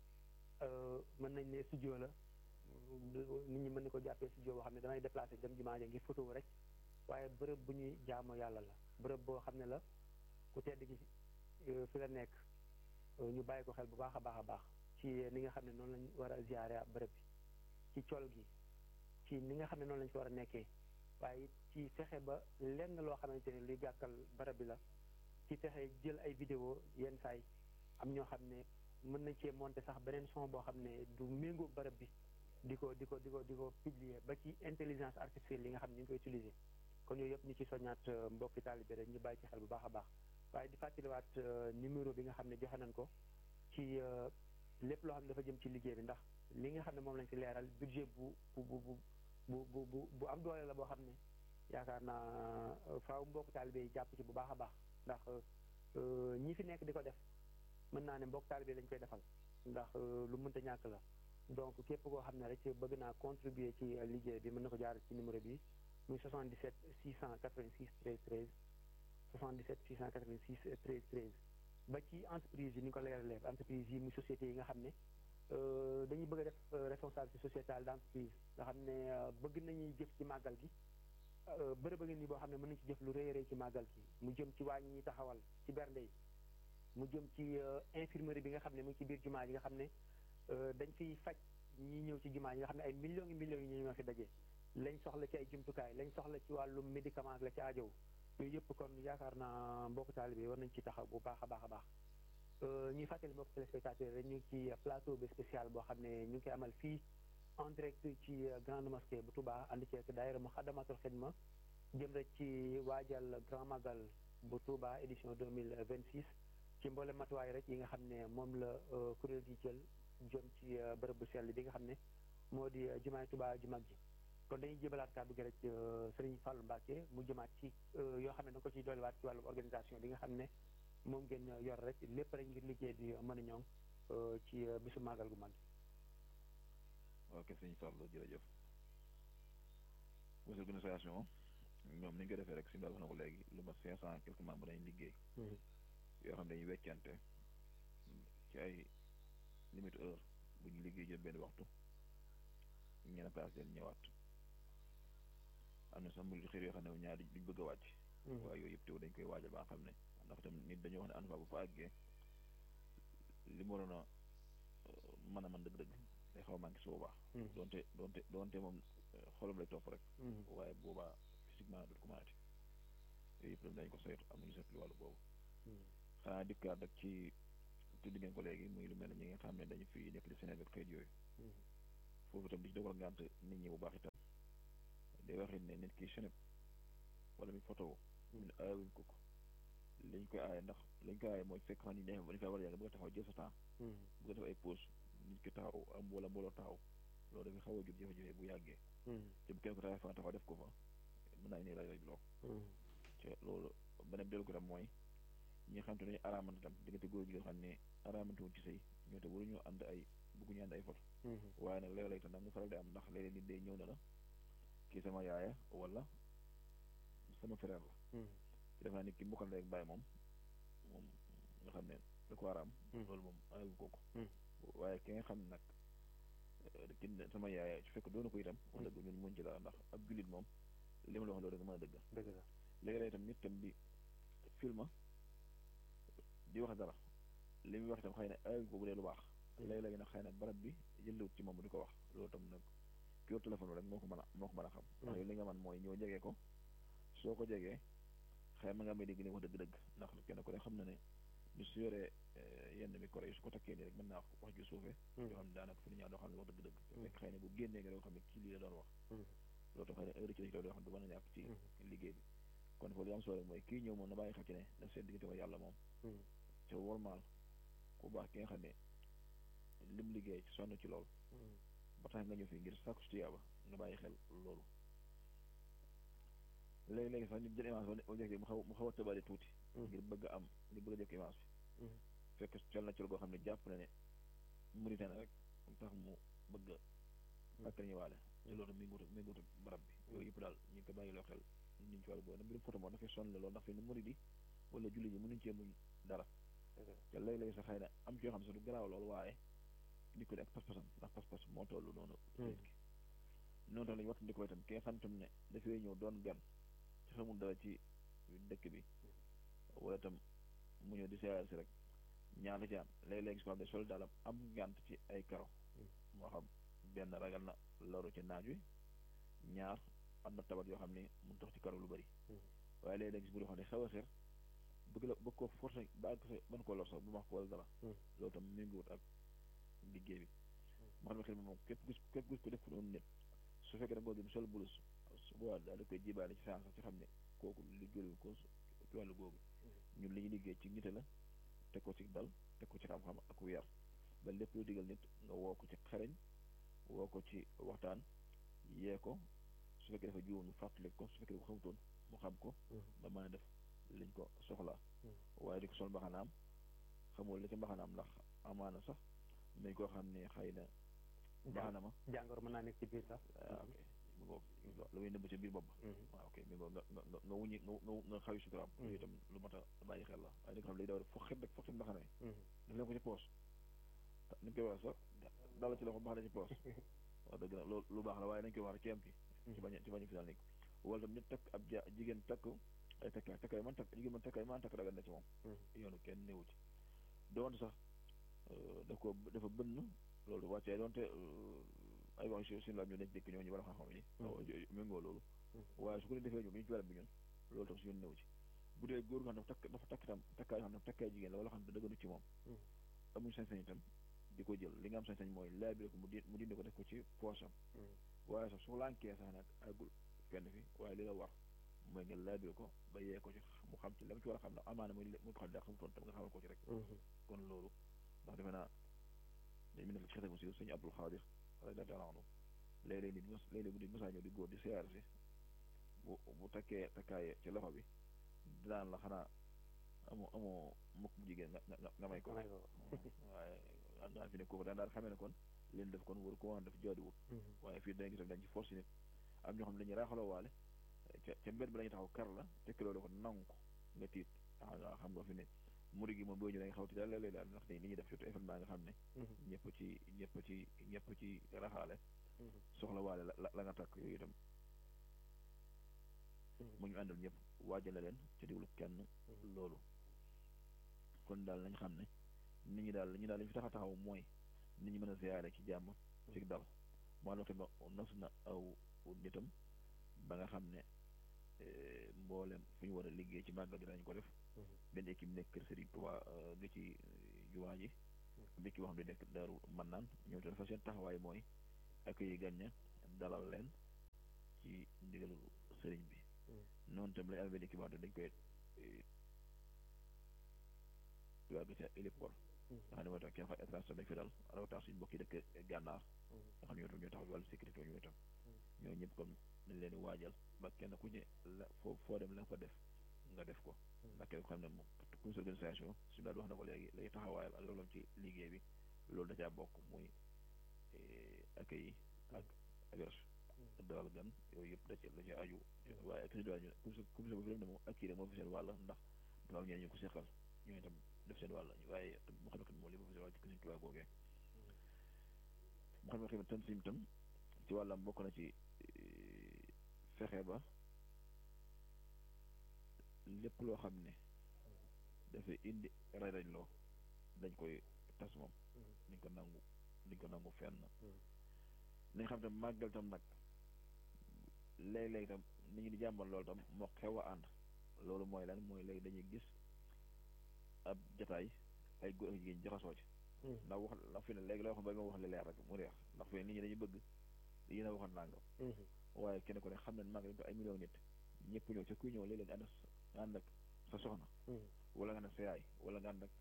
mën nañ ne studio la nit ñi mën na ko jàppee studio boo xam ne damay déplacé dem jumaa ja ngir photo rek waaye bërëb bu ñuy jaamoo yàlla la bërëb boo xam ne la ku tedd gi fi la nekk ñu bàyyi ko xel bu baax a baax a baax ci ni nga xam ne noonu lañ war a ziare bërëb bi ci col gi ci ni nga xam ne noonu lañ ko war a nekkee waaye ci fexe ba lenn loo xamante ne luy gàkkal bërëb bi la ci fexe jël ay vidéo yenn saay am ñoo xam ne mën nañ cee monter sax beneen son boo xam ne du méngoo bërëb bi di ko di ko di ko di ko publier ba ci intelligence artificielle yi nga xam ne ñu ngi koy utiliser kon yooyu yëpp ñu ci soññaat mbokki taalibe rek ñu bàyyi ci xel bu baax a baax waaye di fàttaliwaat numéro bi nga xam ne joxe nañ ko ci lépp loo xam ne dafa jëm ci liggéey bi ndax li nga xam ne moom lañ ci leeral budget bu bu bu bu bu bu bu am doole la boo xam ne yaakaar naa faaw mbokk taalibe yi jàpp ci bu baax a baax ndax ñi fi nekk di ko def mën naa ne mbokk taalibe lañ koy defal ndax lu mënta ñàkk la donc képp koo xam ne rek bëgg naa contribuer ci liggéey bi mën na ko jaar ci numéro bi muy soixante-dix-sept six cent quatre-vingt-six treize treize soixante-dix-sept six cent quatre-vingt-six treize treize ba ci entreprise yi ni ko leeralee entreprise yi muy sociétés yi nga xam ne dañuy bëgg a def responsabilité sociétale d' entreprise nga xam ne bëgg nañuy jëf ci màggal gi bërëb a ngi nii boo xam ne mën nañ ci jëf lu rëy a rëy ci màggal gi mu jëm ci waañ ñi taxawal ci bernde yi mu jëm ci infirmerie bi nga xam ne mu ngi ci biir jumaa yi nga xam ne dañ fiy faj ñi ñëw ci jumaa yi nga xam ne ay millions yi millions yi ñu ñoo fi daje lañ soxla ci ay jumtukaay lañ soxla ci wàllum médicament la ci aajow yooyu yëpp kon yaakaar naa mbokk taalibe war nañ ci taxaw bu baax a baax a baax ñuy fàttali mbokk téléspectateurs rek ñu ngi ci plateau bi spécial boo xam ne ñu ngi koy amal fii en direct ci grande mosquée bu Touba ànd ceeg daayira Moukhaddamatoul Khidma jëm rek ci waajal grand magal bu Touba édition deux mille vingt six ci mboolem matuwaay rek yi nga xam ne moom la kuréel gi jël jëm ci bërëb bu sell bi nga xam ne moo di jumaay Touba ju mag ji kon dañuy jébalaat kàddu gi rek Serigne Fallou Mbacké mu jëmaat ci yoo xam ne da nga ko ciy dolliwaat ci wàllum organisation bi nga xam ne moom ngeen yor rek lépp rek ngir liggéey bi mën a ñoŋ ci bisu màggal gu mag ok sëñ Fallou jërëjëf bisu organisation ñoom ni ñu ko defee rek si wax na ko léegi lu ma cinq cent quelques membres dañuy liggéey yoo xam ne dañuy weccante ci ay limite heure bu ñu liggéey jël benn waxtu ñeneen place leen ñëwaat am na sax mu xëy yoo xam ne ñaari duñ bëgg a wàcc waaye yooyu yëpp teew dañ koy waajal ba nga xam ne ndax tam nit dañoo wax ne ANFA bu fa àggee li mu waroon a mën a mën dëgg-dëgg day xaw a manqué su boobaa doonte doonte doonte moom xolam lay topp rek waaye boobaa physiquement du ko mënati yooyu yëpp dañ ko saytu am nañu saytu wàllu boobu xanaa dikkaat rek ci tudd ngeen ko léegi muy lu mel ne ñi nga xam ne dañu fi nekk di Sénégal xeet yooyu foofu itam di ci dogal ngànt nit ñi bu baax itam day waxit ne nit ki Sénégal wala mi photo ñun aayawuñ ko ko liñ koy aaye ndax liñ koy aaye mooy fekk xam ni dañ fa war a yàgg bëgg a taxaw jël sa temps bëgg a def ay pause nit ki taxaw am wala mbooloo taxaw loolu dafay xaw a jur jafe-jafe bu yàggee te bu kenn ko taxaw fa nga taxaw def ko fa mën naa ni raj raj loo te loolu beneen dellu ko tam mooy ñi nga xam te dañu araamante tam diggante góor gi nga xam ne araamante wuñ ci sëy ñoo te waruñu ànd ay bëgguñu ànd ay photo waaye nag léeg-léeg tam nag mu faral di am ndax léeg-léeg nit day ñëw na la kii sama yaaya wala sama frère la te def naa nit ki mbokkal rek bàyyi moom moom nga xam ne da ko araam loolu moom aayul kooku waaye ki nga xam ne nag ki sama yaaya su fekk doona ko itam wax dëgg ñun muñ ci dara ndax ab jullit moom li ma la wax loolu rek mën a dëgg léegi-léeg itam nit tam di filma di wax dara li muy wax itam xëy na aayul ko bu dee lu baax léegi-léegi nag xëy na barab bi jëlewut ci moom di ko wax loolu tam nag ki yor téléphone rek moo ko mën a moo ko mën a xam ndax yow li nga man mooy ñëw jegee ko soo ko jegee xëy na nga may dégg ni wax dëgg-dëgg ndax kenn ko ne xam na ne ñu su yoree yenn micro yi su ko takkee nii rek mën naa wax ju suufee yoo xam ne daanaka fi ni ñaa doo xam ne wax dëgg-dëgg fekk xëy na bu génnee nga doo xam ne ci lii la doon wax loolu tam xëy na heure ci la doo xam ne du mën a ñàkk ci liggéey bi kon foofu li am solo rek mooy kii ñëw moom na bàyyi xel ci ne daf seen diggante ko yàlla moom te wormaal ku baax ki nga xam ne lim liggéey ci sonn ci loolu ba tax nga ñëw fi ngir sàkku si tiyaaba nga bàyyi xel loolu léegi-léegi sax nit jël image ba njëkk mu xaw mu xaw a tëbale tuuti ngir bëgg a am ngir bëgg a jëkk image bi fekk col na col goo xam ne jàpp na ne murite na rek tax mu bëgg a akkar ñëwaale te loolu mi nguut mi nguut barab bi yooyu yëpp daal ñu ngi ko bàyyi loo xel ñu ñu ci wàllu boobu nag mbirum photo moom dafay sonn la loolu ndax fi ne murid yi wala julli ñi mënuñ cee muñ dara te léegi-léegi sax xëy na am ci yoo xam ne sax du garaaw loolu waaye nit ko di ak pas-pasam ndax pas-pas moo toll noonu nit ki noonu tam la ñu wattandi ko itam ki nga xam tam ne dafay ñëw doon gan ci xamul dara ci dëkk bi wala itam mu ñëw di siyaare si rek ñaar la ci am léeg-léeg gis ko xam ne sol daalam am ngànt ci ay karo moo xam benn ragal na loru ci naaj wi ñaar am na tabat yoo xam ne mun tax ci karo lu bëri waaye léeg-léeg gis bu doo xam ne xew a xeer bëgg la bëgg ko forcé ba àgg sa mën koo lor sax bu ma ko wala dara loolu tam méngoowut ak liggéey bi ma xam ne xel moom képp gis képp gis ko def ko noonu nit su fekkee da nga ko sol bulus su boobaa daal da koy jibaale ci saa sax ci xam ne kooku liggéeyu ko ci wàllu googu ñun li ñu liggéey ci nite la teg ko ci dal teg ko ci xam-xam ak weer ba lépp lu digal nit nga woo ko ci xereñ woo ko ci waxtaan yee ko su fekkee dafa juum ñu fàttali ko su fekkee dafa xamutoon mu xam ko ba mën a def liñ ko soxlaa waaye di ko sol mbaxanaam xamul la ci mbaxanaam ndax amaana sax nañ koo xam ne xëy na mbaxana ma jàngoro mën naa nekk ci biir sax ok mi ngoo lu muy nëbb ci biir bopp waaw ok mi ngoo nga nga nga wuñi nga nga xawi suturaam yooyu itam lu mat a bàyyi xel la waaye di ko xam ne léegi daw def foxit rek foxit mbaxana yi def leen ko ci poos ni ñu koy wax sax dala ci loxo mbaxana ci poos waaw dëgg na loolu lu baax la waaye nañ koy wax rek ci am ki ci bañ ci bañ fi daal nekk wala tam nit takk ab ja jigéen takk ay takkaay takkaay man takk jigéen man takkaay man takk dagal na ci moom yoonu kenn néewu ci doonte sax daf ko dafa bënn loolu wàccee doonte ay wax si suñu la ñu nekk dëkk ñooñu wala xam-xam yi méngoo loolu waaye su ko leen defee ñu bi ñu ci wàll bi ñun loolu tam suñu néew ci bu dee góor nga xam ne dafa takk dafa takk itam takkaay yoo xam ne takkaay jigéen la wala xam ne dëgganu ci moom amuñ sañ-sañ itam di ko jël li nga am sañ-sañ mooy laabire ko mu di mu dindi ko def ko ci poosam waaye sax su lànkee sax nag agul fenn fi waaye li la war mooy nga laabire ko ba yee ko ci mu xam ci la mu ci war a xam ne amaana muy muy ko xam ne daa xamutoon tam nga xamal ko ci rek kon loolu ndax defe naa dañ mi ne ci xete bu siiw sëñ Abdul Xaadir radiyallaahu anhu léeg-léeg nit mos léeg-léeg bu nit mosaa ñëw di góor di siyaar si bu bu takkee takkaay ci loxo bi daan la xanaa amoo amoo mukk bu jigéen nga nga nga may ko waaye daan fi ne kooku daan daal xamee ne kon leen def kon wër ko wax def jaadiwut waaye fii dañ gis dañ ci force nit am ñoo xam ne dañuy raaxaloo waale ca ca mbedd bi lañuy taxaw kar la tekk loolu ko nangu ko nga tiit waaw xam nga fi ne muri gi moom boo ñëwee da nga xaw ti daal léeg-léeg daal ndax ni ñuy def surtout événement nga xam ne ñëpp ci ñëpp ci ñëpp ci raxaale soxla waale la la nga takk yooyu itam mu ñu àndal ñëpp waajale leen ci diglu kenn loolu kon daal nañ xam ne nit ñi daal li ñu daal li fi tax a taxaw mooy nit ñi mën a ziyaare ci jàmm ci dal moo la tamit nos na aw nitam ba nga xam ne mboolem fu ñu war a liggéey ci màggal gi dañu ko def benn équipe nekk kër Serigne Touba nga ci jumaa ji dëkk boo xam ne nekk Daaru Mannaan ñoom dafa seen taxawaay mooy accueillir gan ña dalal leen ci ndigalu sëriñ bi noonu tam lay amee dëkk boo xam ne dañ koy wàgg ca héliport nga xam ne mooy tax kenn fa étranger dañ fi dal rawatina suñu mbokk yi dëkk gànnaar nga xam ne ñoo tam ñoo taxaw wàllu sécurité ñoo tam ñoo ñëpp comme dañ leen waajal ba kenn ku ne la foo foo dem la nga fa def nga def ko ndax kenn ko xam ne moom comité organisation suñu daal wax na ko léegi lay taxawaayal ak loolu ci liggéey bi loolu da caa bokk muy accueil ak héberge dalal gan yooyu yëpp da ci da ci aju waaye ak ñu comité bu fi ne moom ak kii rek moo fi seen wàll ndax dafa am ñeneen ñu ko seqal ñoo itam def seen wàll waaye mu xam ne moom li ma fi seen wàll ci Sëriñ Tuubaa googee mu xam ne tamit tan sim tam ci wàllam bokk na ci fexe ba lépp loo xam ne dafay indi ray raj loo dañ koy tas moom dañ ko nangu dañ ko nangu fenn nañ xam tam màggal tam nag léeg-léeg tam nit ñi di jàmbal loolu tam moo xew a ànd loolu mooy lan mooy léegi dañuy gis ab jataay ay góor ak jigéen jaxasoo ci ndax wax ndax fi ne léegi loo xam ba ma wax li leer rek mu reex ndax fi ne nit ñi dañuy bëgg yéen a waxoon nangam waaye kenn ko ne xam ne màggal ko ay million nit ñëpp ñëw ca kuy ñëw léeg-léeg ànd nga ànd ak sa soxna wala nga ànd ak sa yaay wala nga ànd ak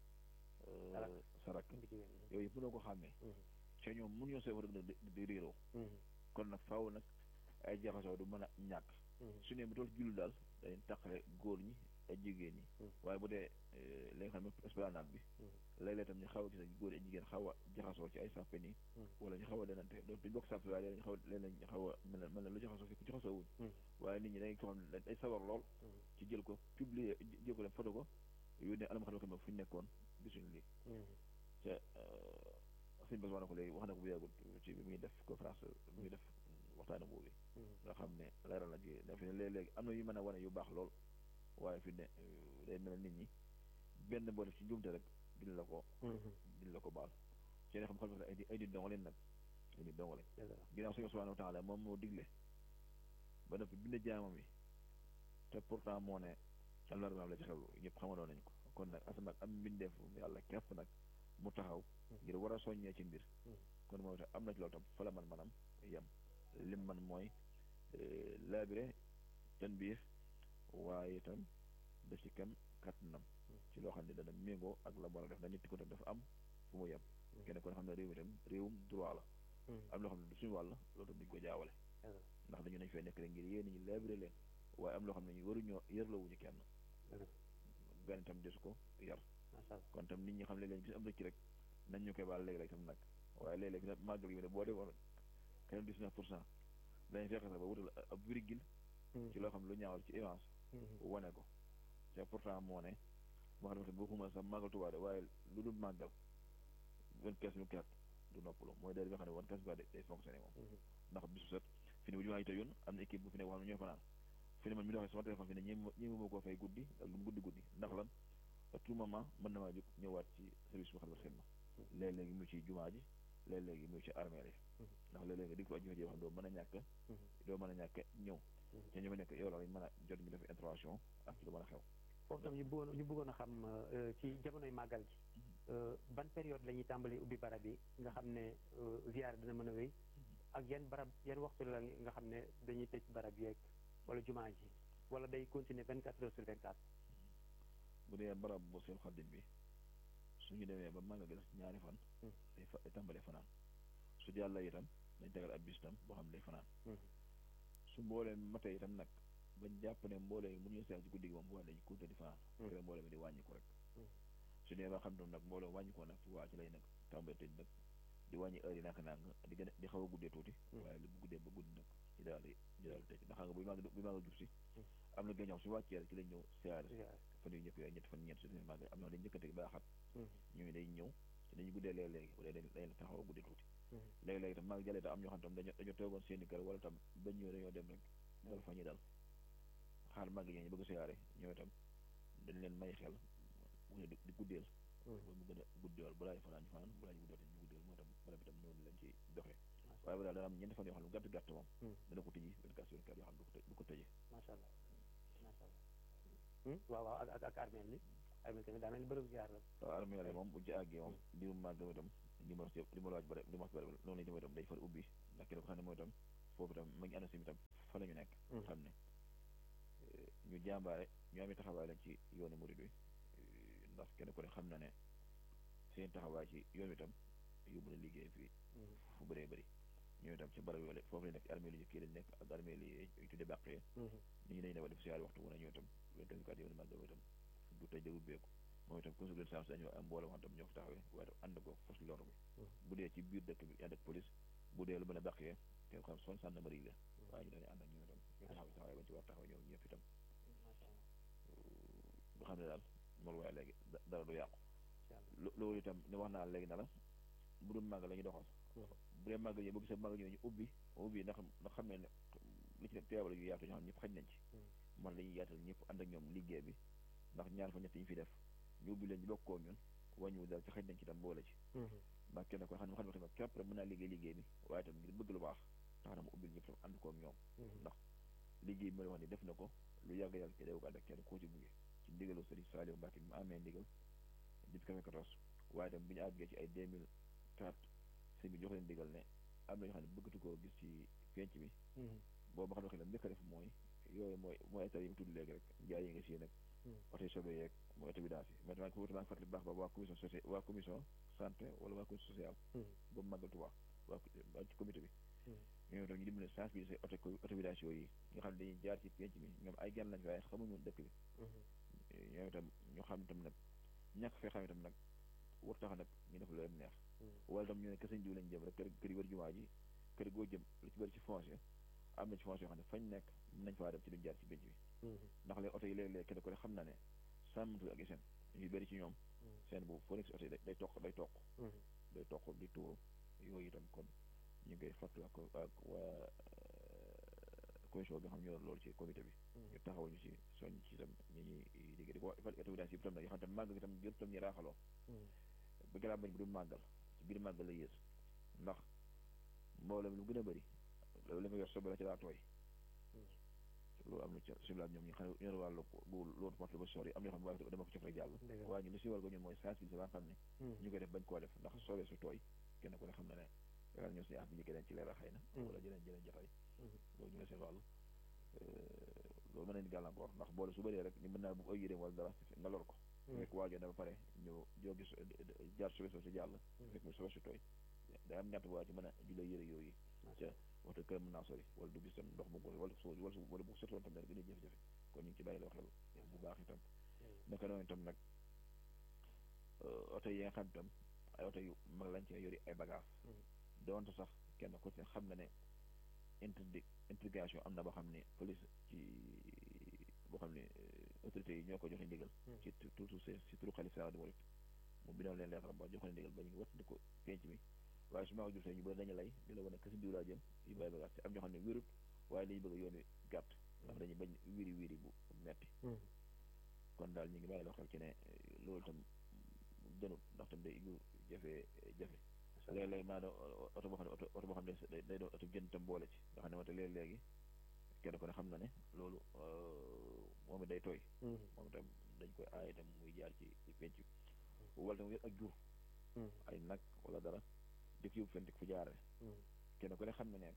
sa rakk yooyu yëpp mënoo ko xàmmee ca ñoom mun ñoo see war a di réeroo kon nag faaw nag ay jaxasoo du mën a ñàkk su ne bu tool jullu daal dañuy taqale góor ñi ak jigéen ñi waaye bu dee li nga xam ne esplanade bi léeg-léeg tam ñu xaw a gis ak góor ak jigéen xaw a jaxasoo ci ay sàppe nii wala ñu xaw a denante donc duñ bokk sàppe waaye léeg-léeg ñu xaw a léeg-léeg ñu xaw a mel mel ne lu jaxasoo fi ku jaxasoo wuñ waaye nit ñi dañ ko xam ne ay sawar lool ci jël ko publier jël ko leen photo ko yónnee alam xam ne fu ñu nekkoon gisuñu lii te sëñ Bass wax na ko léegi wax na ko bu yàggul ci bi muy def conférence bi muy def waxtaana boobu nga xam ne leeral na ci dafa ne léeg-léegi am na yu mën a wane yu baax lool waaye fi ne day mel nit ñi benn boo def ci njuumte rek dina la ko dina la ko baal ci ne xam-xam ne ay ay nit donga leen nag ay nit donga leen ginnaaw suñu subhanahu wa taala moom moo digle ba noppi bind jaamam yi te pourtant moo ne àllarbaam la ci xew ñëpp xamandoo nañ ko kon nag asamaan am mbindeef yàlla képp nag mu taxaw ngir war a soññee ci mbir kon moom itam am na ci loolu tam fa la man manam yem lim man mooy laabire ten biir waaye itam da ci kem kattanam ci loo xam ne dana méngoo ak la war a def na nit ko tam dafa am fu mu yem kenn kon xam ne réew mi tam réewum droit la am loo xam ne du suñu wàll loolu tam duñ ko jaawale ndax dañu nañ fay nekk rek ngir yéen ñi laabire leen waaye am loo xam ne ñu waruñoo yërlawuñu kenn gan itam desu ko yar kon tam nit ñi xam ne leen gis am na ci rek nañ ñu koy baal léegi-léeg tam nag waaye léeg-léeg nag màggal gi ne boo defoon keneen dix-neuf pour cent dañuy fexe sax ba wutal ab virgule ci loo xam ne lu ñaawal ci image wane ko te pourtant moo ne moo xam ne boo xuma sax màggal Tuubaa de waaye lu dul màggal vingt-quatre mille quatre du noppalu mooy day bi nga xam ne vingt-quatre mille day fonctionné moom ndax bisu set fi ne bu jumaa yi tëjoon am na équipe bu fi ne boo xam ne ñooy fanaan fi ne man mi doxee sama téléphone fi ne ñi ñi ma koo fay guddi ak lu mu guddi guddi ndax lan à tout moment mën na maa jóg ñëwaat ci service bu xam ne xidma léeg-léegi mu ci jumaa ji léeg-léegi mu ci armée yi ndax léeg-léegi di ko aj jafe-jafe xam doo mën a ñàkk doo mën a ñàkk ñëw te ñu fa nekk yow la lañ mën a jot ñu def intervention ak ci lu mën a xew foofu tam ñu bëggoon ñu bëggoon a xam ci jamonoy màggal ji ban période la ñuy tàmbali ubbi barab yi nga xam ne ziyaar dina mën a wéy ak yan barab yan waxtu la nga xam ne dañuy tëj barab yeeg wala jumaa ji wala day continuer vingt quatre heures sur vingt quatre bu dee barab bu seen xaddim bi suñu demee ba màggal gi des ñaari fan day fa day tàmbalee fanaan su jàlla itam dañ tegal ab bis itam boo xam ne day fanaan su mboolee matee itam nag bañ jàpp ne mboolee mu ñu seex ci guddi gi moom boo dañu continuer di fanaan rek mboolee mi di wàññi ko rek su dee ba xam ne nag mboolee wàññi ko nag waa ci lay nag tàmbalee tëj nag di wàññi heure yi naka nang di gën a di xaw a guddee tuuti waaye li bu guddee ba guddi nag ci daal di ci daal di tëj ndax xam nga buy màgg buy màgg jub si am na gàncax su wàccee rek ci lañ ñëw siyaare fan yu ñëpp yooyu ñett fan ñeent su dee màgg am na dañ njëkkante baaxat ñooñu day ñëw te dañu guddee léeg-léegi bu dee dañ dañ taxaw a guddee tuuti léegi-léegi tam màgg jàllee tam am ñoo xam tam dañoo dañoo toogoon seeni kër wala tam bañ ñëw dañoo dem rek dal fa ñuy dal xaar màgg yi ñu bëgg siyaare ñoo itam dañ leen may xel bu di guddeel ba mu gën a guddeel balaa ñu fanaan ñu fanaan balaa ñu guddeel ñu guddeel moo tam bala bi tam noonu lañ ci doxee waaye ba daal dana am ñeenti fan yoo xam ne gàtt gàtt moom dana ko tëji vingt-quatre sur vingt-quatre yoo xam ne du ko tëjee macha allah macha allah waaw waaw ak ak armeel ni armée tamit daa mel ni bërëb ziar la. waaw armée la moom bu ci àggee moom diw màgg itam li ma li ma laaj bare li ma wax bare noonu la ñu itam day far ubbi ndax kenn ko xam ne mooy itam foofu itam ma ngi ànd si itam fa la ñu nekk xam ne ñu jàmbaare ñu amee taxawaay lañ ci yoonu murid wi ndax kenn ko ne xam na ne seen taxawaay ci yoon wi itam yóbbu na liggéey fii fu bëree bëri ñoom itam ci barab yooyu foofu lañ nekk ci armée li kii lañ nekk ak armée li yu tudde bàqee nit ñi dañu def def siyaar waxtu mu ne ñoom itam loolu tamit kat yoonu màggal itam du tey de ubbeeku moom itam consul sens dañoo am mbooloo wax tam ñoo fi taxawee waaye tam ànd ko fas lor bi bu dee ci biir dëkk bi ànd ak police bu dee lu mën a bàqee kenn xam son gendarmerie la waaye ñu dañuy ànd ak ñoom itam ñu taxaw taxawaay bañ ci war taxaw ñoom ñëpp itam nga xam ne daal moolu waaye léegi dara du yàqu loolu itam ne wax naa léegi na la bu dul màgg la ñu doxal bu dee màgg ñoo boo gisee màgg ñoo ñu ubbi ubbi ndax ndax xam ne ne li ci ne teewal yu yaatu ñoo xam ñëpp xaj nañ ci man la ñuy yaatal ñëpp ànd ak ñoom liggéey bi ndax ñaar fa ñett yi ñu fi def ñu ubbi leen ñu bokkoo ñun wàññiwu dal ci xaj nañ ci tam boole ci ndax kenn ko xam ne xam ne tamit képp rek mën naa liggéey liggéey bi waaye tam ngir bëgg lu baax tax na mu ubbil ñëpp tam ànd koog ñoom ndax liggéey bi ma la wax ni def na ko lu yàgg-yàgg ci dew ko ànd ak kenn koo ci buggee ci ndigalu Sëriñ Saliou Mbacke bi mu amee ndigal depuis quatre-vingt-quatorze waaye tam bi ñu àggee ci ay deux mille quatre sëñ bi jox leen ndigal ne am na ñoo xam ne bëggatu koo gis ci penc mi boobu ma xam ne xel njëkk a def mooy yooyu mooy mooy état yi mu tudd léegi rek njaay yi nga si nag oto yi sobe yeeg mooy oto vidange yi mais tamit maa ngi fàttali baax ba waa commission sociale waa commission santé wala waa commission sociale boobu màggal Tuubaa waa ci comité bi ñoom itam ñu dimbali sensibiliser oto oto vidange yooyu nga xam ne dañuy jaar ci penc mi ñoom ay gan lañ waaye xamuñu dëkk bi ñoom itam ñu xam itam nag ñàkk fee xam itam nag war tax nag ñu def lu leen neex wala tam ñu ne kër sëñ diw lañ jëm rek kër kër yi wër jumaa ji kër goo jëm lu ci bëri ci foncier am na ci foncier yoo xam ne fañ nekk mën nañ faa dem ci duñ jaar ci penc bi ndax léegi oto yi léeg-léeg kenn ko ne xam na ne sàmmtu ak seen yu bëri ci ñoom seen boobu foo nekk si oto yi day toq day toq day toq di tuuru yooyu itam kon ñu ngi koy fàttali ak ak waa commission bi nga xam ñoo loolu ci comité bi ñu taxaw ñu ci soñ ci itam ñi ñuy liggéey di ko état yi itam nag yoo xam ne màgg gi itam jël itam ñu raaxaloo ba gëlaa bañ bu du màggal ci biir màggal la yées ndax mboolem lu gën a bëri loolu li nga yor sobe la ci daa tooy loolu am na ci suñu laaj ñoom ñi xam ne ñoo wàllu bu loolu porte ba sori am na yoo xam ne dama ko cof rek jàll waaye ñu li si war ko ñun mooy sensibiliser ba nga xam ne ñu koy def bañ koo def ndax soobee su tooy kenn ku ne xam na ne yaakaar ñoo suñu af bi ñu keneen ci leeral xëy na wala jëleen jëleen jatay loolu ñu la seen wàll loolu mën nañ gàllankoor ndax boole su bëree rek ñu mën naa bu ay yéréem wala dara nga lor ko fekk waajoo na ba pare ñu joo gis jaar sobe soo si jàll fekk mu sobe si tooy day am ñett waa ci mën a julee yére yooyu ca waxtu kër mën naa sori wala du gis tam ndox mu góor wala su wala su wala bu sotoon tam dara gën a jafe-jafe kon ñu ngi ci bàyyi la wax xel bu baax itam naka noonu itam nag oto yi nga xam itam ay oto yu mag lañ ci yori ay bagage doonte sax kenn ku ci xam na ne interdi intrigation am na boo xam ne police ci boo xam ne autorités yi ñoo ko joxe ndigal ci toujours si turu xalif général des mourides moom bi doon leen leeral ba joxe ndigal ba ñu ngi wattandi ko penc mi waaye su ma ko jotee ñu bëri dañu lay di la wane que si diw laa jëm yu bàyyi bagage te am ñoo xam ne wérut waaye dañuy bëgg yoon wi gàtt ndax dañuy bañ wiri wiri bu metti kon daal ñu ngi bàyyi loo xel ci ne loolu tam gënut ndax tam day yu jafe jafe léeg-léeg maanaam oto boo xam ne oto oto boo xam ne day doon oto jën tam boole ci nga xam ne wante léeg-léegi kenn ko ne xam na ne loolu moom it day tooy moom itam dañ koy aaye itam muy jaar ci ci penc bi wala tam wér ak jur ay nag wala dara dëkk yóbbu fen dik fu jaare kenn ku ne xam ne ne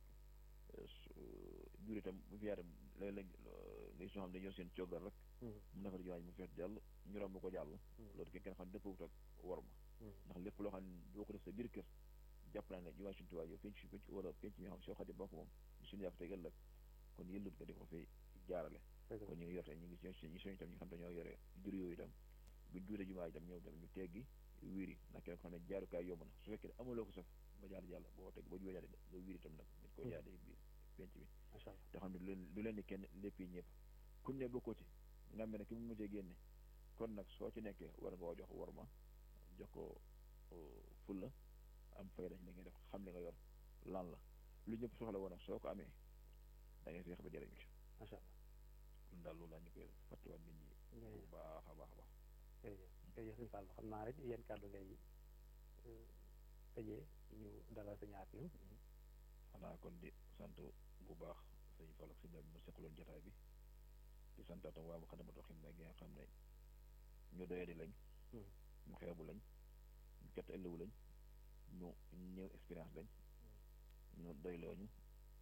jur itam bu fi yaare léeg-léeg nga gis ñoo xam ne dañu yor seen coggal rek mu nafar jiwaañ mu fees jàll ñu romb ko jàll loolu kenn kenn xam ne dëppwut ak war ma ndax lépp loo xam ne doo ko def sa biir kër jàpp naa ne jiwaañ suñu tubaab yow penc penc wala penc mi nga xam soo xati bokk moom ñu suñu yàpp tey ëllëg kon yëllut nga di ko fi jaarale kon ñu ngi yor tey ñu ngi ñi soñu itam ñi nga xam ne ñoo yore jur yooyu itam buñ juutee jumaa itam ñoom itam ñu teggi wiiri ndax kenn ko xam ne jaarukaay yomb na su fekkee ne amuloo ko saf ba jaar jàll boo teg boo juwee jaare nga wiiri itam nag dañ ko jaaree biir penc bi te xam ne lu leen ni kenn lépp yi ñëpp kuñ ne bokkoo ci nga mel ne ki mu mujjee génne kon nag soo ci nekkee war nga jox war ma jox ko fulla am fayda ci li ngay def xam li nga yor lan la lu ñëpp soxla woon nag soo ko amee da ngay feex ba jëriñu ci macha allah kon daal loolu laa ñu koy fàttiwaat nit ñi bu baax a baax a baax jërëjëf jërëjëf sëñ Fall xam naa rek yéen kàddu ngay tëjee ñu dalal sa ñaar ñu xanaa kon di sant bu baax sëñ Fall ak sëñ bi mu seqaloon jotaay bi di sant tam waa Moukhaddamatoul Khidma gi nga xam ne ñu doyadi lañ ñu xeebu lañ ñu jot ëllëwu lañ ñu néew expérience lañ ñu doyloo ñu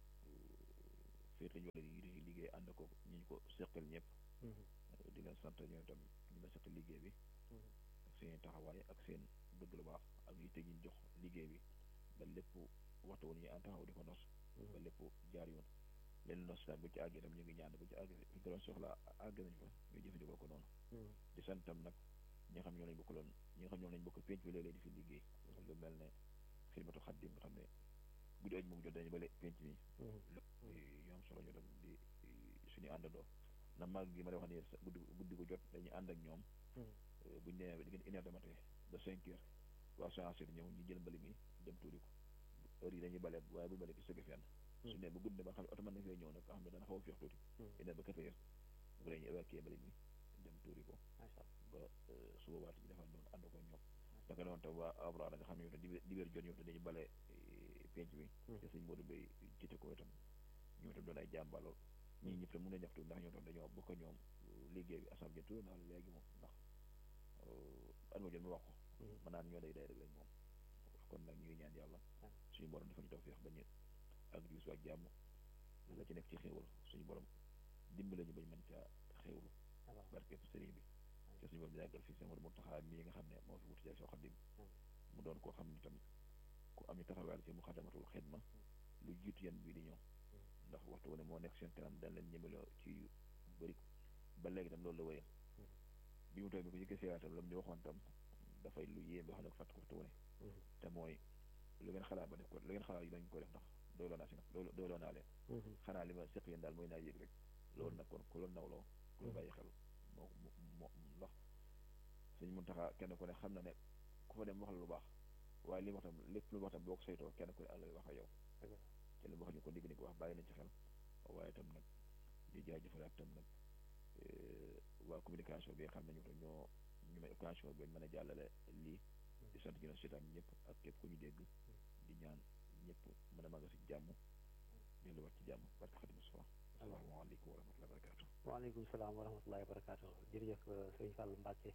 féete ñu wala yi liggéey ànd ko ñu ñu ko seqal ñëpp di leen sant ñoom itam ñu la seqal liggéey bi ak seen taxawaay ak seen bëgg lu baax ak yitte ñu jox liggéey bi ba lépp waxtu woon ñu en taxaw di ko nos ba lépp jaar yoon leen nos tam bu ci àggee tam ñu ngi ñaan bu ci àggee bu ñu ko doon soxla àgg nañ fa ñu jëfandikoo ko noonu di sant tam nag ñi nga xam ñoo lañ bokkaloon ñi nga xam ñoo lañ bokk penc bi léeg-léeg di fi liggéey lu mel ne xidmatu xaddim nga xam ne guddi aj moom jot dañu bale penc mi lépp yu am solo ñu dem di suñu àndandoo na mag gi ma lay wax ni guddi guddi gu jot dañuy ànd ak ñoom buñu nee ba diggante une heure de matin ba cinq heures waa soancir ñëw ñu jël mbali mi dem tuuri ko heure yi dañuy bale waaye bu bale ki sëgg fenn su ne ba guddi ba xam ne oto mën na fee ñëw nag nga xam ne dana xaw a feex tuuti une heure ba quatre heures bu la ñu évacuer mbali mi dem tuuri ko ba suba waat ñu defal noonu ànd ko ñoom daka noonu tam waa abra nga xam ne yow tam dibéer jot ñoom tam dañu bale penc mi te sëñ Modou Bay jiite ko itam ñoom itam doon ay jàmbalool ñii ñëpp tam mën a ñaxtu ndax ñoom tam dañoo bokk ñoom liggéey bi assemblée tuur naa léegi moom ndax at ma jot ma wax ko mën naan ñoo day day rek lañ moom kon nag ñuy ñaan yàlla suñu borom dafa ñu tawfeex ba ñu ak bis ak jàmm la ci nekk ci xéewal suñu borom dimbale ñu bañ mën caa xéewlu barke sëriñ bi te suñu borom yàggal fii sama Muntaxa mii nga xam ne moo fi wutu jaay soo Xaadim mu doon koo xam ne tamit ku am ñu taxawaal ci Muxaddamatul Xidma lu jiitu yan bii di ñëw ndax waxtu wu ne moo nekk seen kanam dañ leen ñemeloo ci yu bëri ba léegi tam loolu la wéyal bi mu toog bi ko yëkkee seewaatam la mu ñu waxoon tam dafay lu yéem boo xam ne ko fàtt ko waxtu wu ne te mooy lu ngeen xalaat ba def ko lu ngeen xalaat yi dañ ko def ndax doyloo naa si nag doyloo naa leen xanaa li ma seq yéen daal mooy naa yéeg rek loolu nag kon ku la nawloo ku la bàyyi xel moo moo ndax suñu Muntaxa kenn ku ne xam na ne ku fa dem wax la lu baax waaye li wax tam lépp lu wax tam boo ko saytoo kenn ku ne àll wax ak yow te li wax ñu ko dégg ni ko wax bàyyi nañ ci xel waaye tam nag di jaajëfalaat tam nag waa communication bi nga xam ne ñu ñoo ñu may occasion bi mën a jàllale lii di sant ñu ne seetaan ñëpp ak képp ku ñu dégg di ñaan ñëpp mën a màgg si jàmm delluwaat ci jàmm barke Xadim Mustafa asalaamaaleykum wa rahmatullahi wa barakatu waaleykum salaam wa rahmatullahi wa barakatu jërëjëf sëñ Fallou Mbacke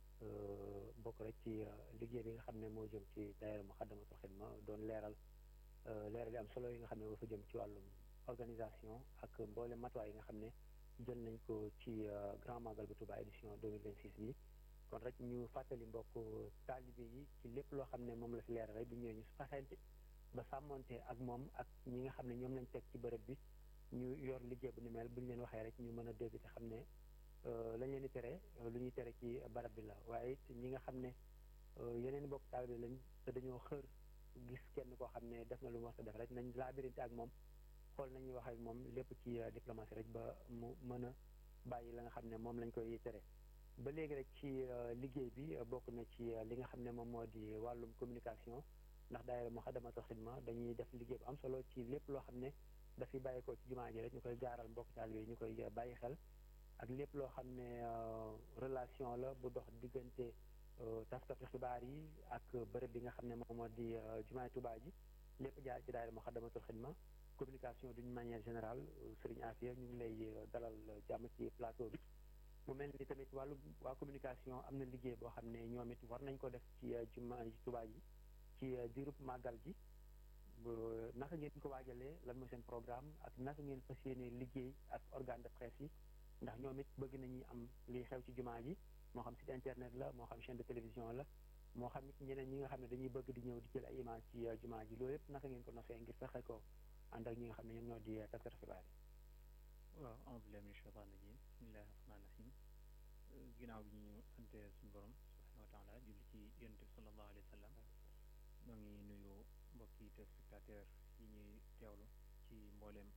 bokk rek ci liggéey bi nga xam ne moo jëm ci daayira Muxaddamatul Xidma doon leeral leeral yi am solo yi nga xam ne moo fa jëm ci wàllum organisation ak mboole matuwaay yi nga xam ne jël nañ ko ci Grand Magal bu Touba édition deux mille vingt six bi kon rek ñu fàttali mbokk taalibe yi ci lépp loo xam ne moom la fi leeral rek bi ñëwee ñu fexente ba sàmmonte ak moom ak ñi nga xam ne ñoom lañ teg ci bërëb bi ñu yor liggéey bu ni mel bu ñu leen waxee rek ñu mën a dégg te xam ne lañ leen di tere lu ñuy tere ci barab bi la waaye it ñi nga xam ne yeneen i bokk taalibe lañ te dañoo xër gis kenn koo xam ne def na lu mu war a def rek nañ laabirinte ak moom xool nañuy wax ak moom lépp ci diplomatie rek ba mu mën a bàyyi la nga xam ne moom lañ koy tere ba léegi rek ci liggéey bi bokk na ci li nga xam ne moom moo di wàllum communication ndax daayira Muxaddamatul Xidma dañuy def liggéey bu am solo ci lépp loo xam ne dafay bàyyi ko ci jumaa ji rek ñu koy gaaral mbokk taalibe yi ñu koy bàyyi xel ak lépp loo xam ne relation la bu dox diggante taskatu xibaar yi ak bërëb bi nga xam ne moom moo di jumaay Tuubaa ji lépp jaar ci daayira Muxaddamatul Xidma communication d'une manière générale Serigne Afia ñu ngi lay dalal jàmm ci plateau bi mu mel ni tamit wàllu waa communication am na liggéey boo xam ne ñoom it war nañ ko def ci jumaay Tuubaa ji ci diirub màggal gi naka ngeen ko waajalee lan mooy seen programme ak naka ngeen fas yéene liggéey ak organe de presse yi ndax ñoom it bëgg nañuy am liy xew ci jumaa ji moo xam site internet la moo xam chaîne de télévision la moo xam it ñeneen ñi nga xam ne dañuy bëgg di ñëw di jël ay image ci jumaa ji loolu yëpp naka ngeen ko nosee ngir fexe ko ànd ak ñi nga xam ne ñoom ñoo di taskatu xibaar yi waaw a'uuzu billaahi mina shaytaani rajiim bismillaahi rahmaani rahiim ginnaaw bi ñu sante suñu borom subhaanahu wa taala julli ci yonent bi sallallahu alayhi wa sallam ñoo ngi nuyu mbokki téléspectateur yi ñuy teewlu ci mbooleem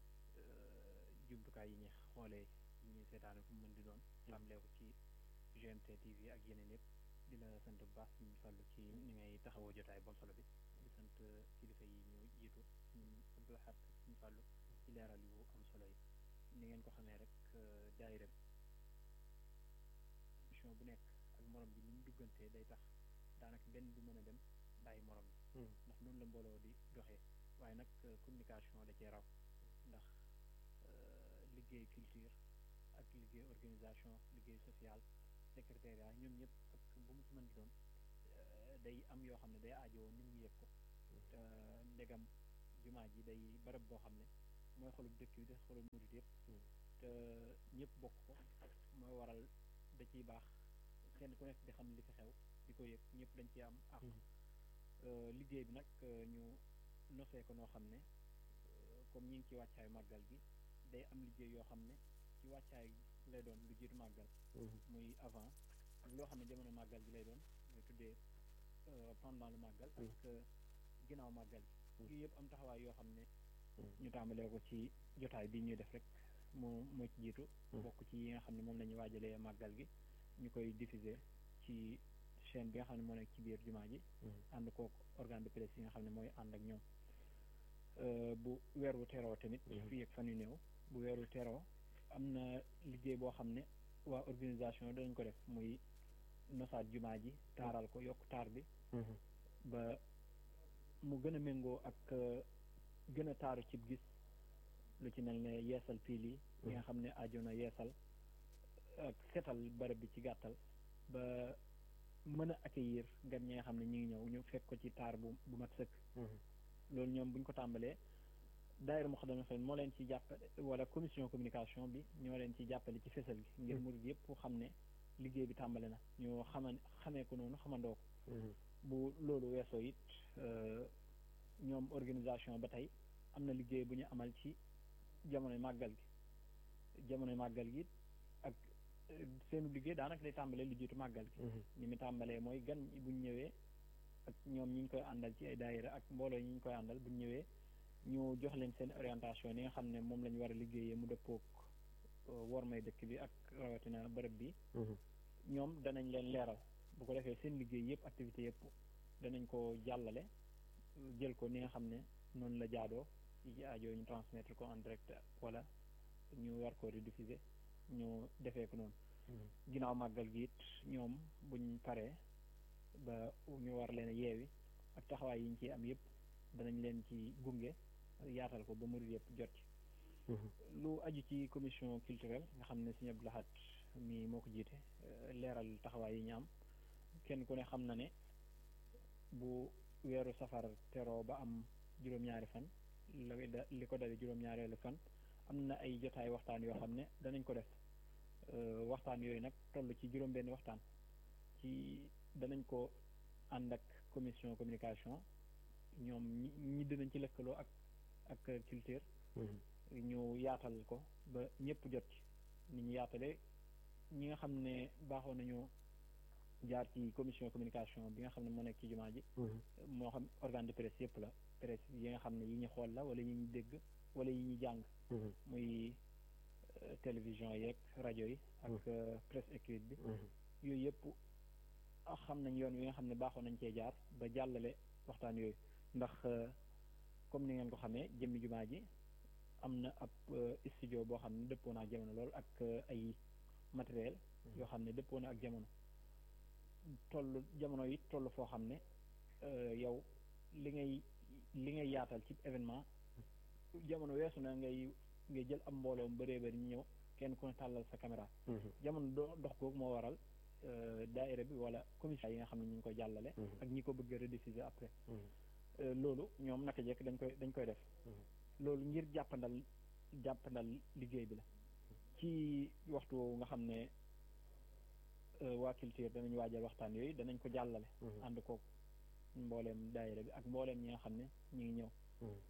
jumtukaay yi ñuy xoolee yi ñuy seetaane fu mu mën di doon tàmbalee ko ci G M T T V ak yeneen yëpp di la sant bu baax suñu fàllu ci ni ngay taxawoo jotaay bom solo bi di sant kilifa yi ñu jiitu suñu Abdou Lahad suñu fàllu ci leeral yu am solo yi ni ngeen ko xamee rek daayira mission bu nekk ak morom bi ni mu duggantee day tax daanaka benn du mën a dem bàyyi morom bi ndax noonu la mbooloo di doxee waaye nag communication da cee raw ndax liggéey culture ak liggéey organisation liggéey social secrétariat ñoom ñëpp ak bu mu ci mën di doon day am yoo xam ne day aajowoo nit ñi yëg ko te ndegam jumaa ji day barab boo xam ne mooy xolub dëkk bi de xolub murit yëpp te ñëpp bokk ko mooy waral da ciy baax kenn ku nekk di xam li fi xew di ko yëg ñëpp dañ ci am ak liggéey bi nag ñu nosee ko noo xam ne comme ñi ngi ci wàccaayu màggal gi day am liggéey yoo xam ne ci wàccaay lay doon lu jiitu màggal muy avant loo xam ne jamono màggal gi lay doon muy tuddee pendant le màggal ak ginnaaw màggal gi yooyu yëpp am taxawaay yoo xam ne ñu tàmbalee ko ci jotaay bi ñuy def rek moo moo ci jiitu bokk ci yi nga xam ne moom la ñuy waajalee màggal gi ñu koy diffuser ci chaîne bi nga xam ne moo nekk ci biir jumaa ji ànd kook organe de presse yi nga xam ne mooy ànd ak ñoom bu weer wu teroo tamit fii ak fan yu néew bu weeru teroo am na liggéey boo xam ne waa organisation danañ ko def muy nosaat jumaa ji taaral ko yokk taar bi ba mu gën a méngoo ak gën a taaru cib gis lu ci mel ne yeesal piil yi yi nga xam ne aajo na yeesal ak setal barab bi ci gàttal ba mën a accueillir gan ñi nga xam ne ñu ngi ñëw ñu fekk ko ci taar bu bu mat sëkk loolu ñoom bu ñu ko tàmbalee daayira Moukhaddamatoul Khidma moo leen ci jàppale wala commission communication bi ñoo leen ci jàppale ci fésal gi ngir murid yëpp xam ne liggéey bi tàmbale na ñu xama xamee ko noonu xamandoo ko bu loolu weesoo it ñoom organisation ba tey am na liggéey bu ñu amal ci jamonoy màggal gi jamonoy màggal gi ak seenu liggéey daanaka day tàmbalee lu jiitu màggal gi ni mu tàmbalee mooy gan buñ ñëwee ak ñoom ñi ñu koy àndal ci ay daayira ak mbooloo ñi ñu koy àndal buñ ñëwee ñu jox leen seen orientation yi nga xam ne moom la ñu war a liggéeyee mu dëppook war may dëkk bi ak rawatina bërëb bi ñoom danañ leen leeral bu ko defee seen liggéey yëpp activité yëpp danañ ko jàllale jël ko ni nga xam ne noonu la jaadoo yi ci aajo ñu transmettre ko en direct wala ñu war ko rediffuser ñu defee ko noonu ginnaaw màggal gi it ñoom buñ paree ba ñu war leen a yeewi ak taxawaay yi ñu ciy am yëpp danañ leen ci gunge yaatal ko ba murid yëpp jot ci lu aju ci commission culturelle nga xam ne Sëriñ Abdou Lahad mi moo ko jiite leeral taxawaay yi ñu am kenn ku ne xam na ne bu weeru safar teroo ba am juróom-ñaari fan la li ko dale juróom-ñaareelu fan am na ay jotaay waxtaan yoo xam ne danañ ko def waxtaan yooyu nag toll ci juróom-benn waxtaan ci danañ ko ànd ak commission communication ñoom ñi ñi dinañ ci lëkkaloo ak ak culture ñu yaatal ko ba ñëpp jot ci ni ñu yaatale ñi nga xam ne baaxoo nañu jaar ci commission communication bi nga xam ne moo nekk ci jumaa ji moo xam organe de presse yëpp la presse yi nga xam ne yi ñu xool la wala yi ñu dégg wala yi ñu jàng muy télévision yeeg rajo yi ak presse écrite bi yooyu yëpp xam nañ yoon wi nga xam ne baaxoo nañ cee jaar ba jàllale waxtaan yooyu ndax comme ni ngeen ko xamee jëmmi jumaa ji am na ab studio boo xam ne dëppoo na ak jamono lool ak ay matériel yoo xam ne dëppoo na ak jamono toll jamono yi toll foo xam ne yow li ngay li ngay yaatal ci événement jamono weesu na ngay ngay jël am mbooloo mu bëree bëri ñu ñëw kenn ku ne tàllal sa caméra jamono do dox googu moo waral daayira bi wala commission yi nga xam ne ñu ngi koy jàllale ak ñi ko bëgg a rediffuser après loolu ñoom naka jekk dañ koy dañ koy def loolu ngir jàppandal jàppandal liggéey bi la ci waxtu woowu nga xam ne waa culture danañ waajal waxtaan yooyu danañ ko jàllale ànd ko mbooleem daayira bi ak mbooleem ñi nga xam ne ñu ngi ñëw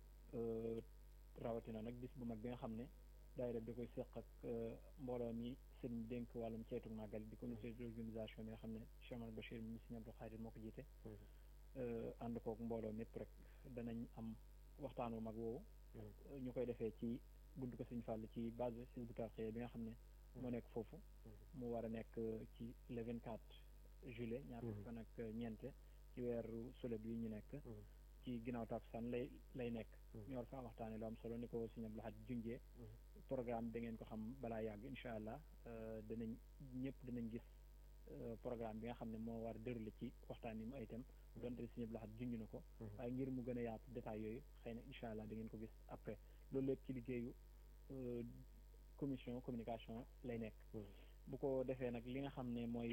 rawatina nag bis bu mag bi nga xam ne daayira bi da koy séq ak mbooloo mi sëñ dénk wàllum ceytu màggal di comité d'organisation bi nga xam ne Cheikh Amadou Bachir mi Sëñ Abdou Khadir moo ko jiite ànd kook mbooloo mépp rek danañ am waxtaan wu mag woowu ñu koy defee ci buntu ko Sëñ Fall ci base Hizbut Tarqiyyah bi nga xam ne moo nekk foofu mu war a nekk ci le vingt-quatre juillet ñaar fukki fan ak ñeente ci weeru sulet bi ñu nekk ci ginnaaw takkusaan lay lay nekk ñu war fa am waxtaane lu am solo ni ko Sëñ Abdou Lahad junjee programme da ngeen ko xam balaa yàgg incha allah danañ ñëpp danañ gis programme bi nga xam ne moo war a déroulé ci waxtaan yi mu ay itam donte Sëñ Abdou Lahad junj na ko waaye ngir mu gën a yaatu détails yooyu xëy na incha allah da ngeen ko gis après loolu lépp ci liggéeyu commission communication lay nekk bu ko defee nag li nga xam ne mooy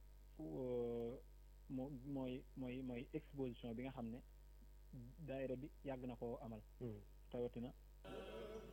moo mooy mooy mooy exposition bi nga xam ne daayira bi yàgg na koo amal tawatina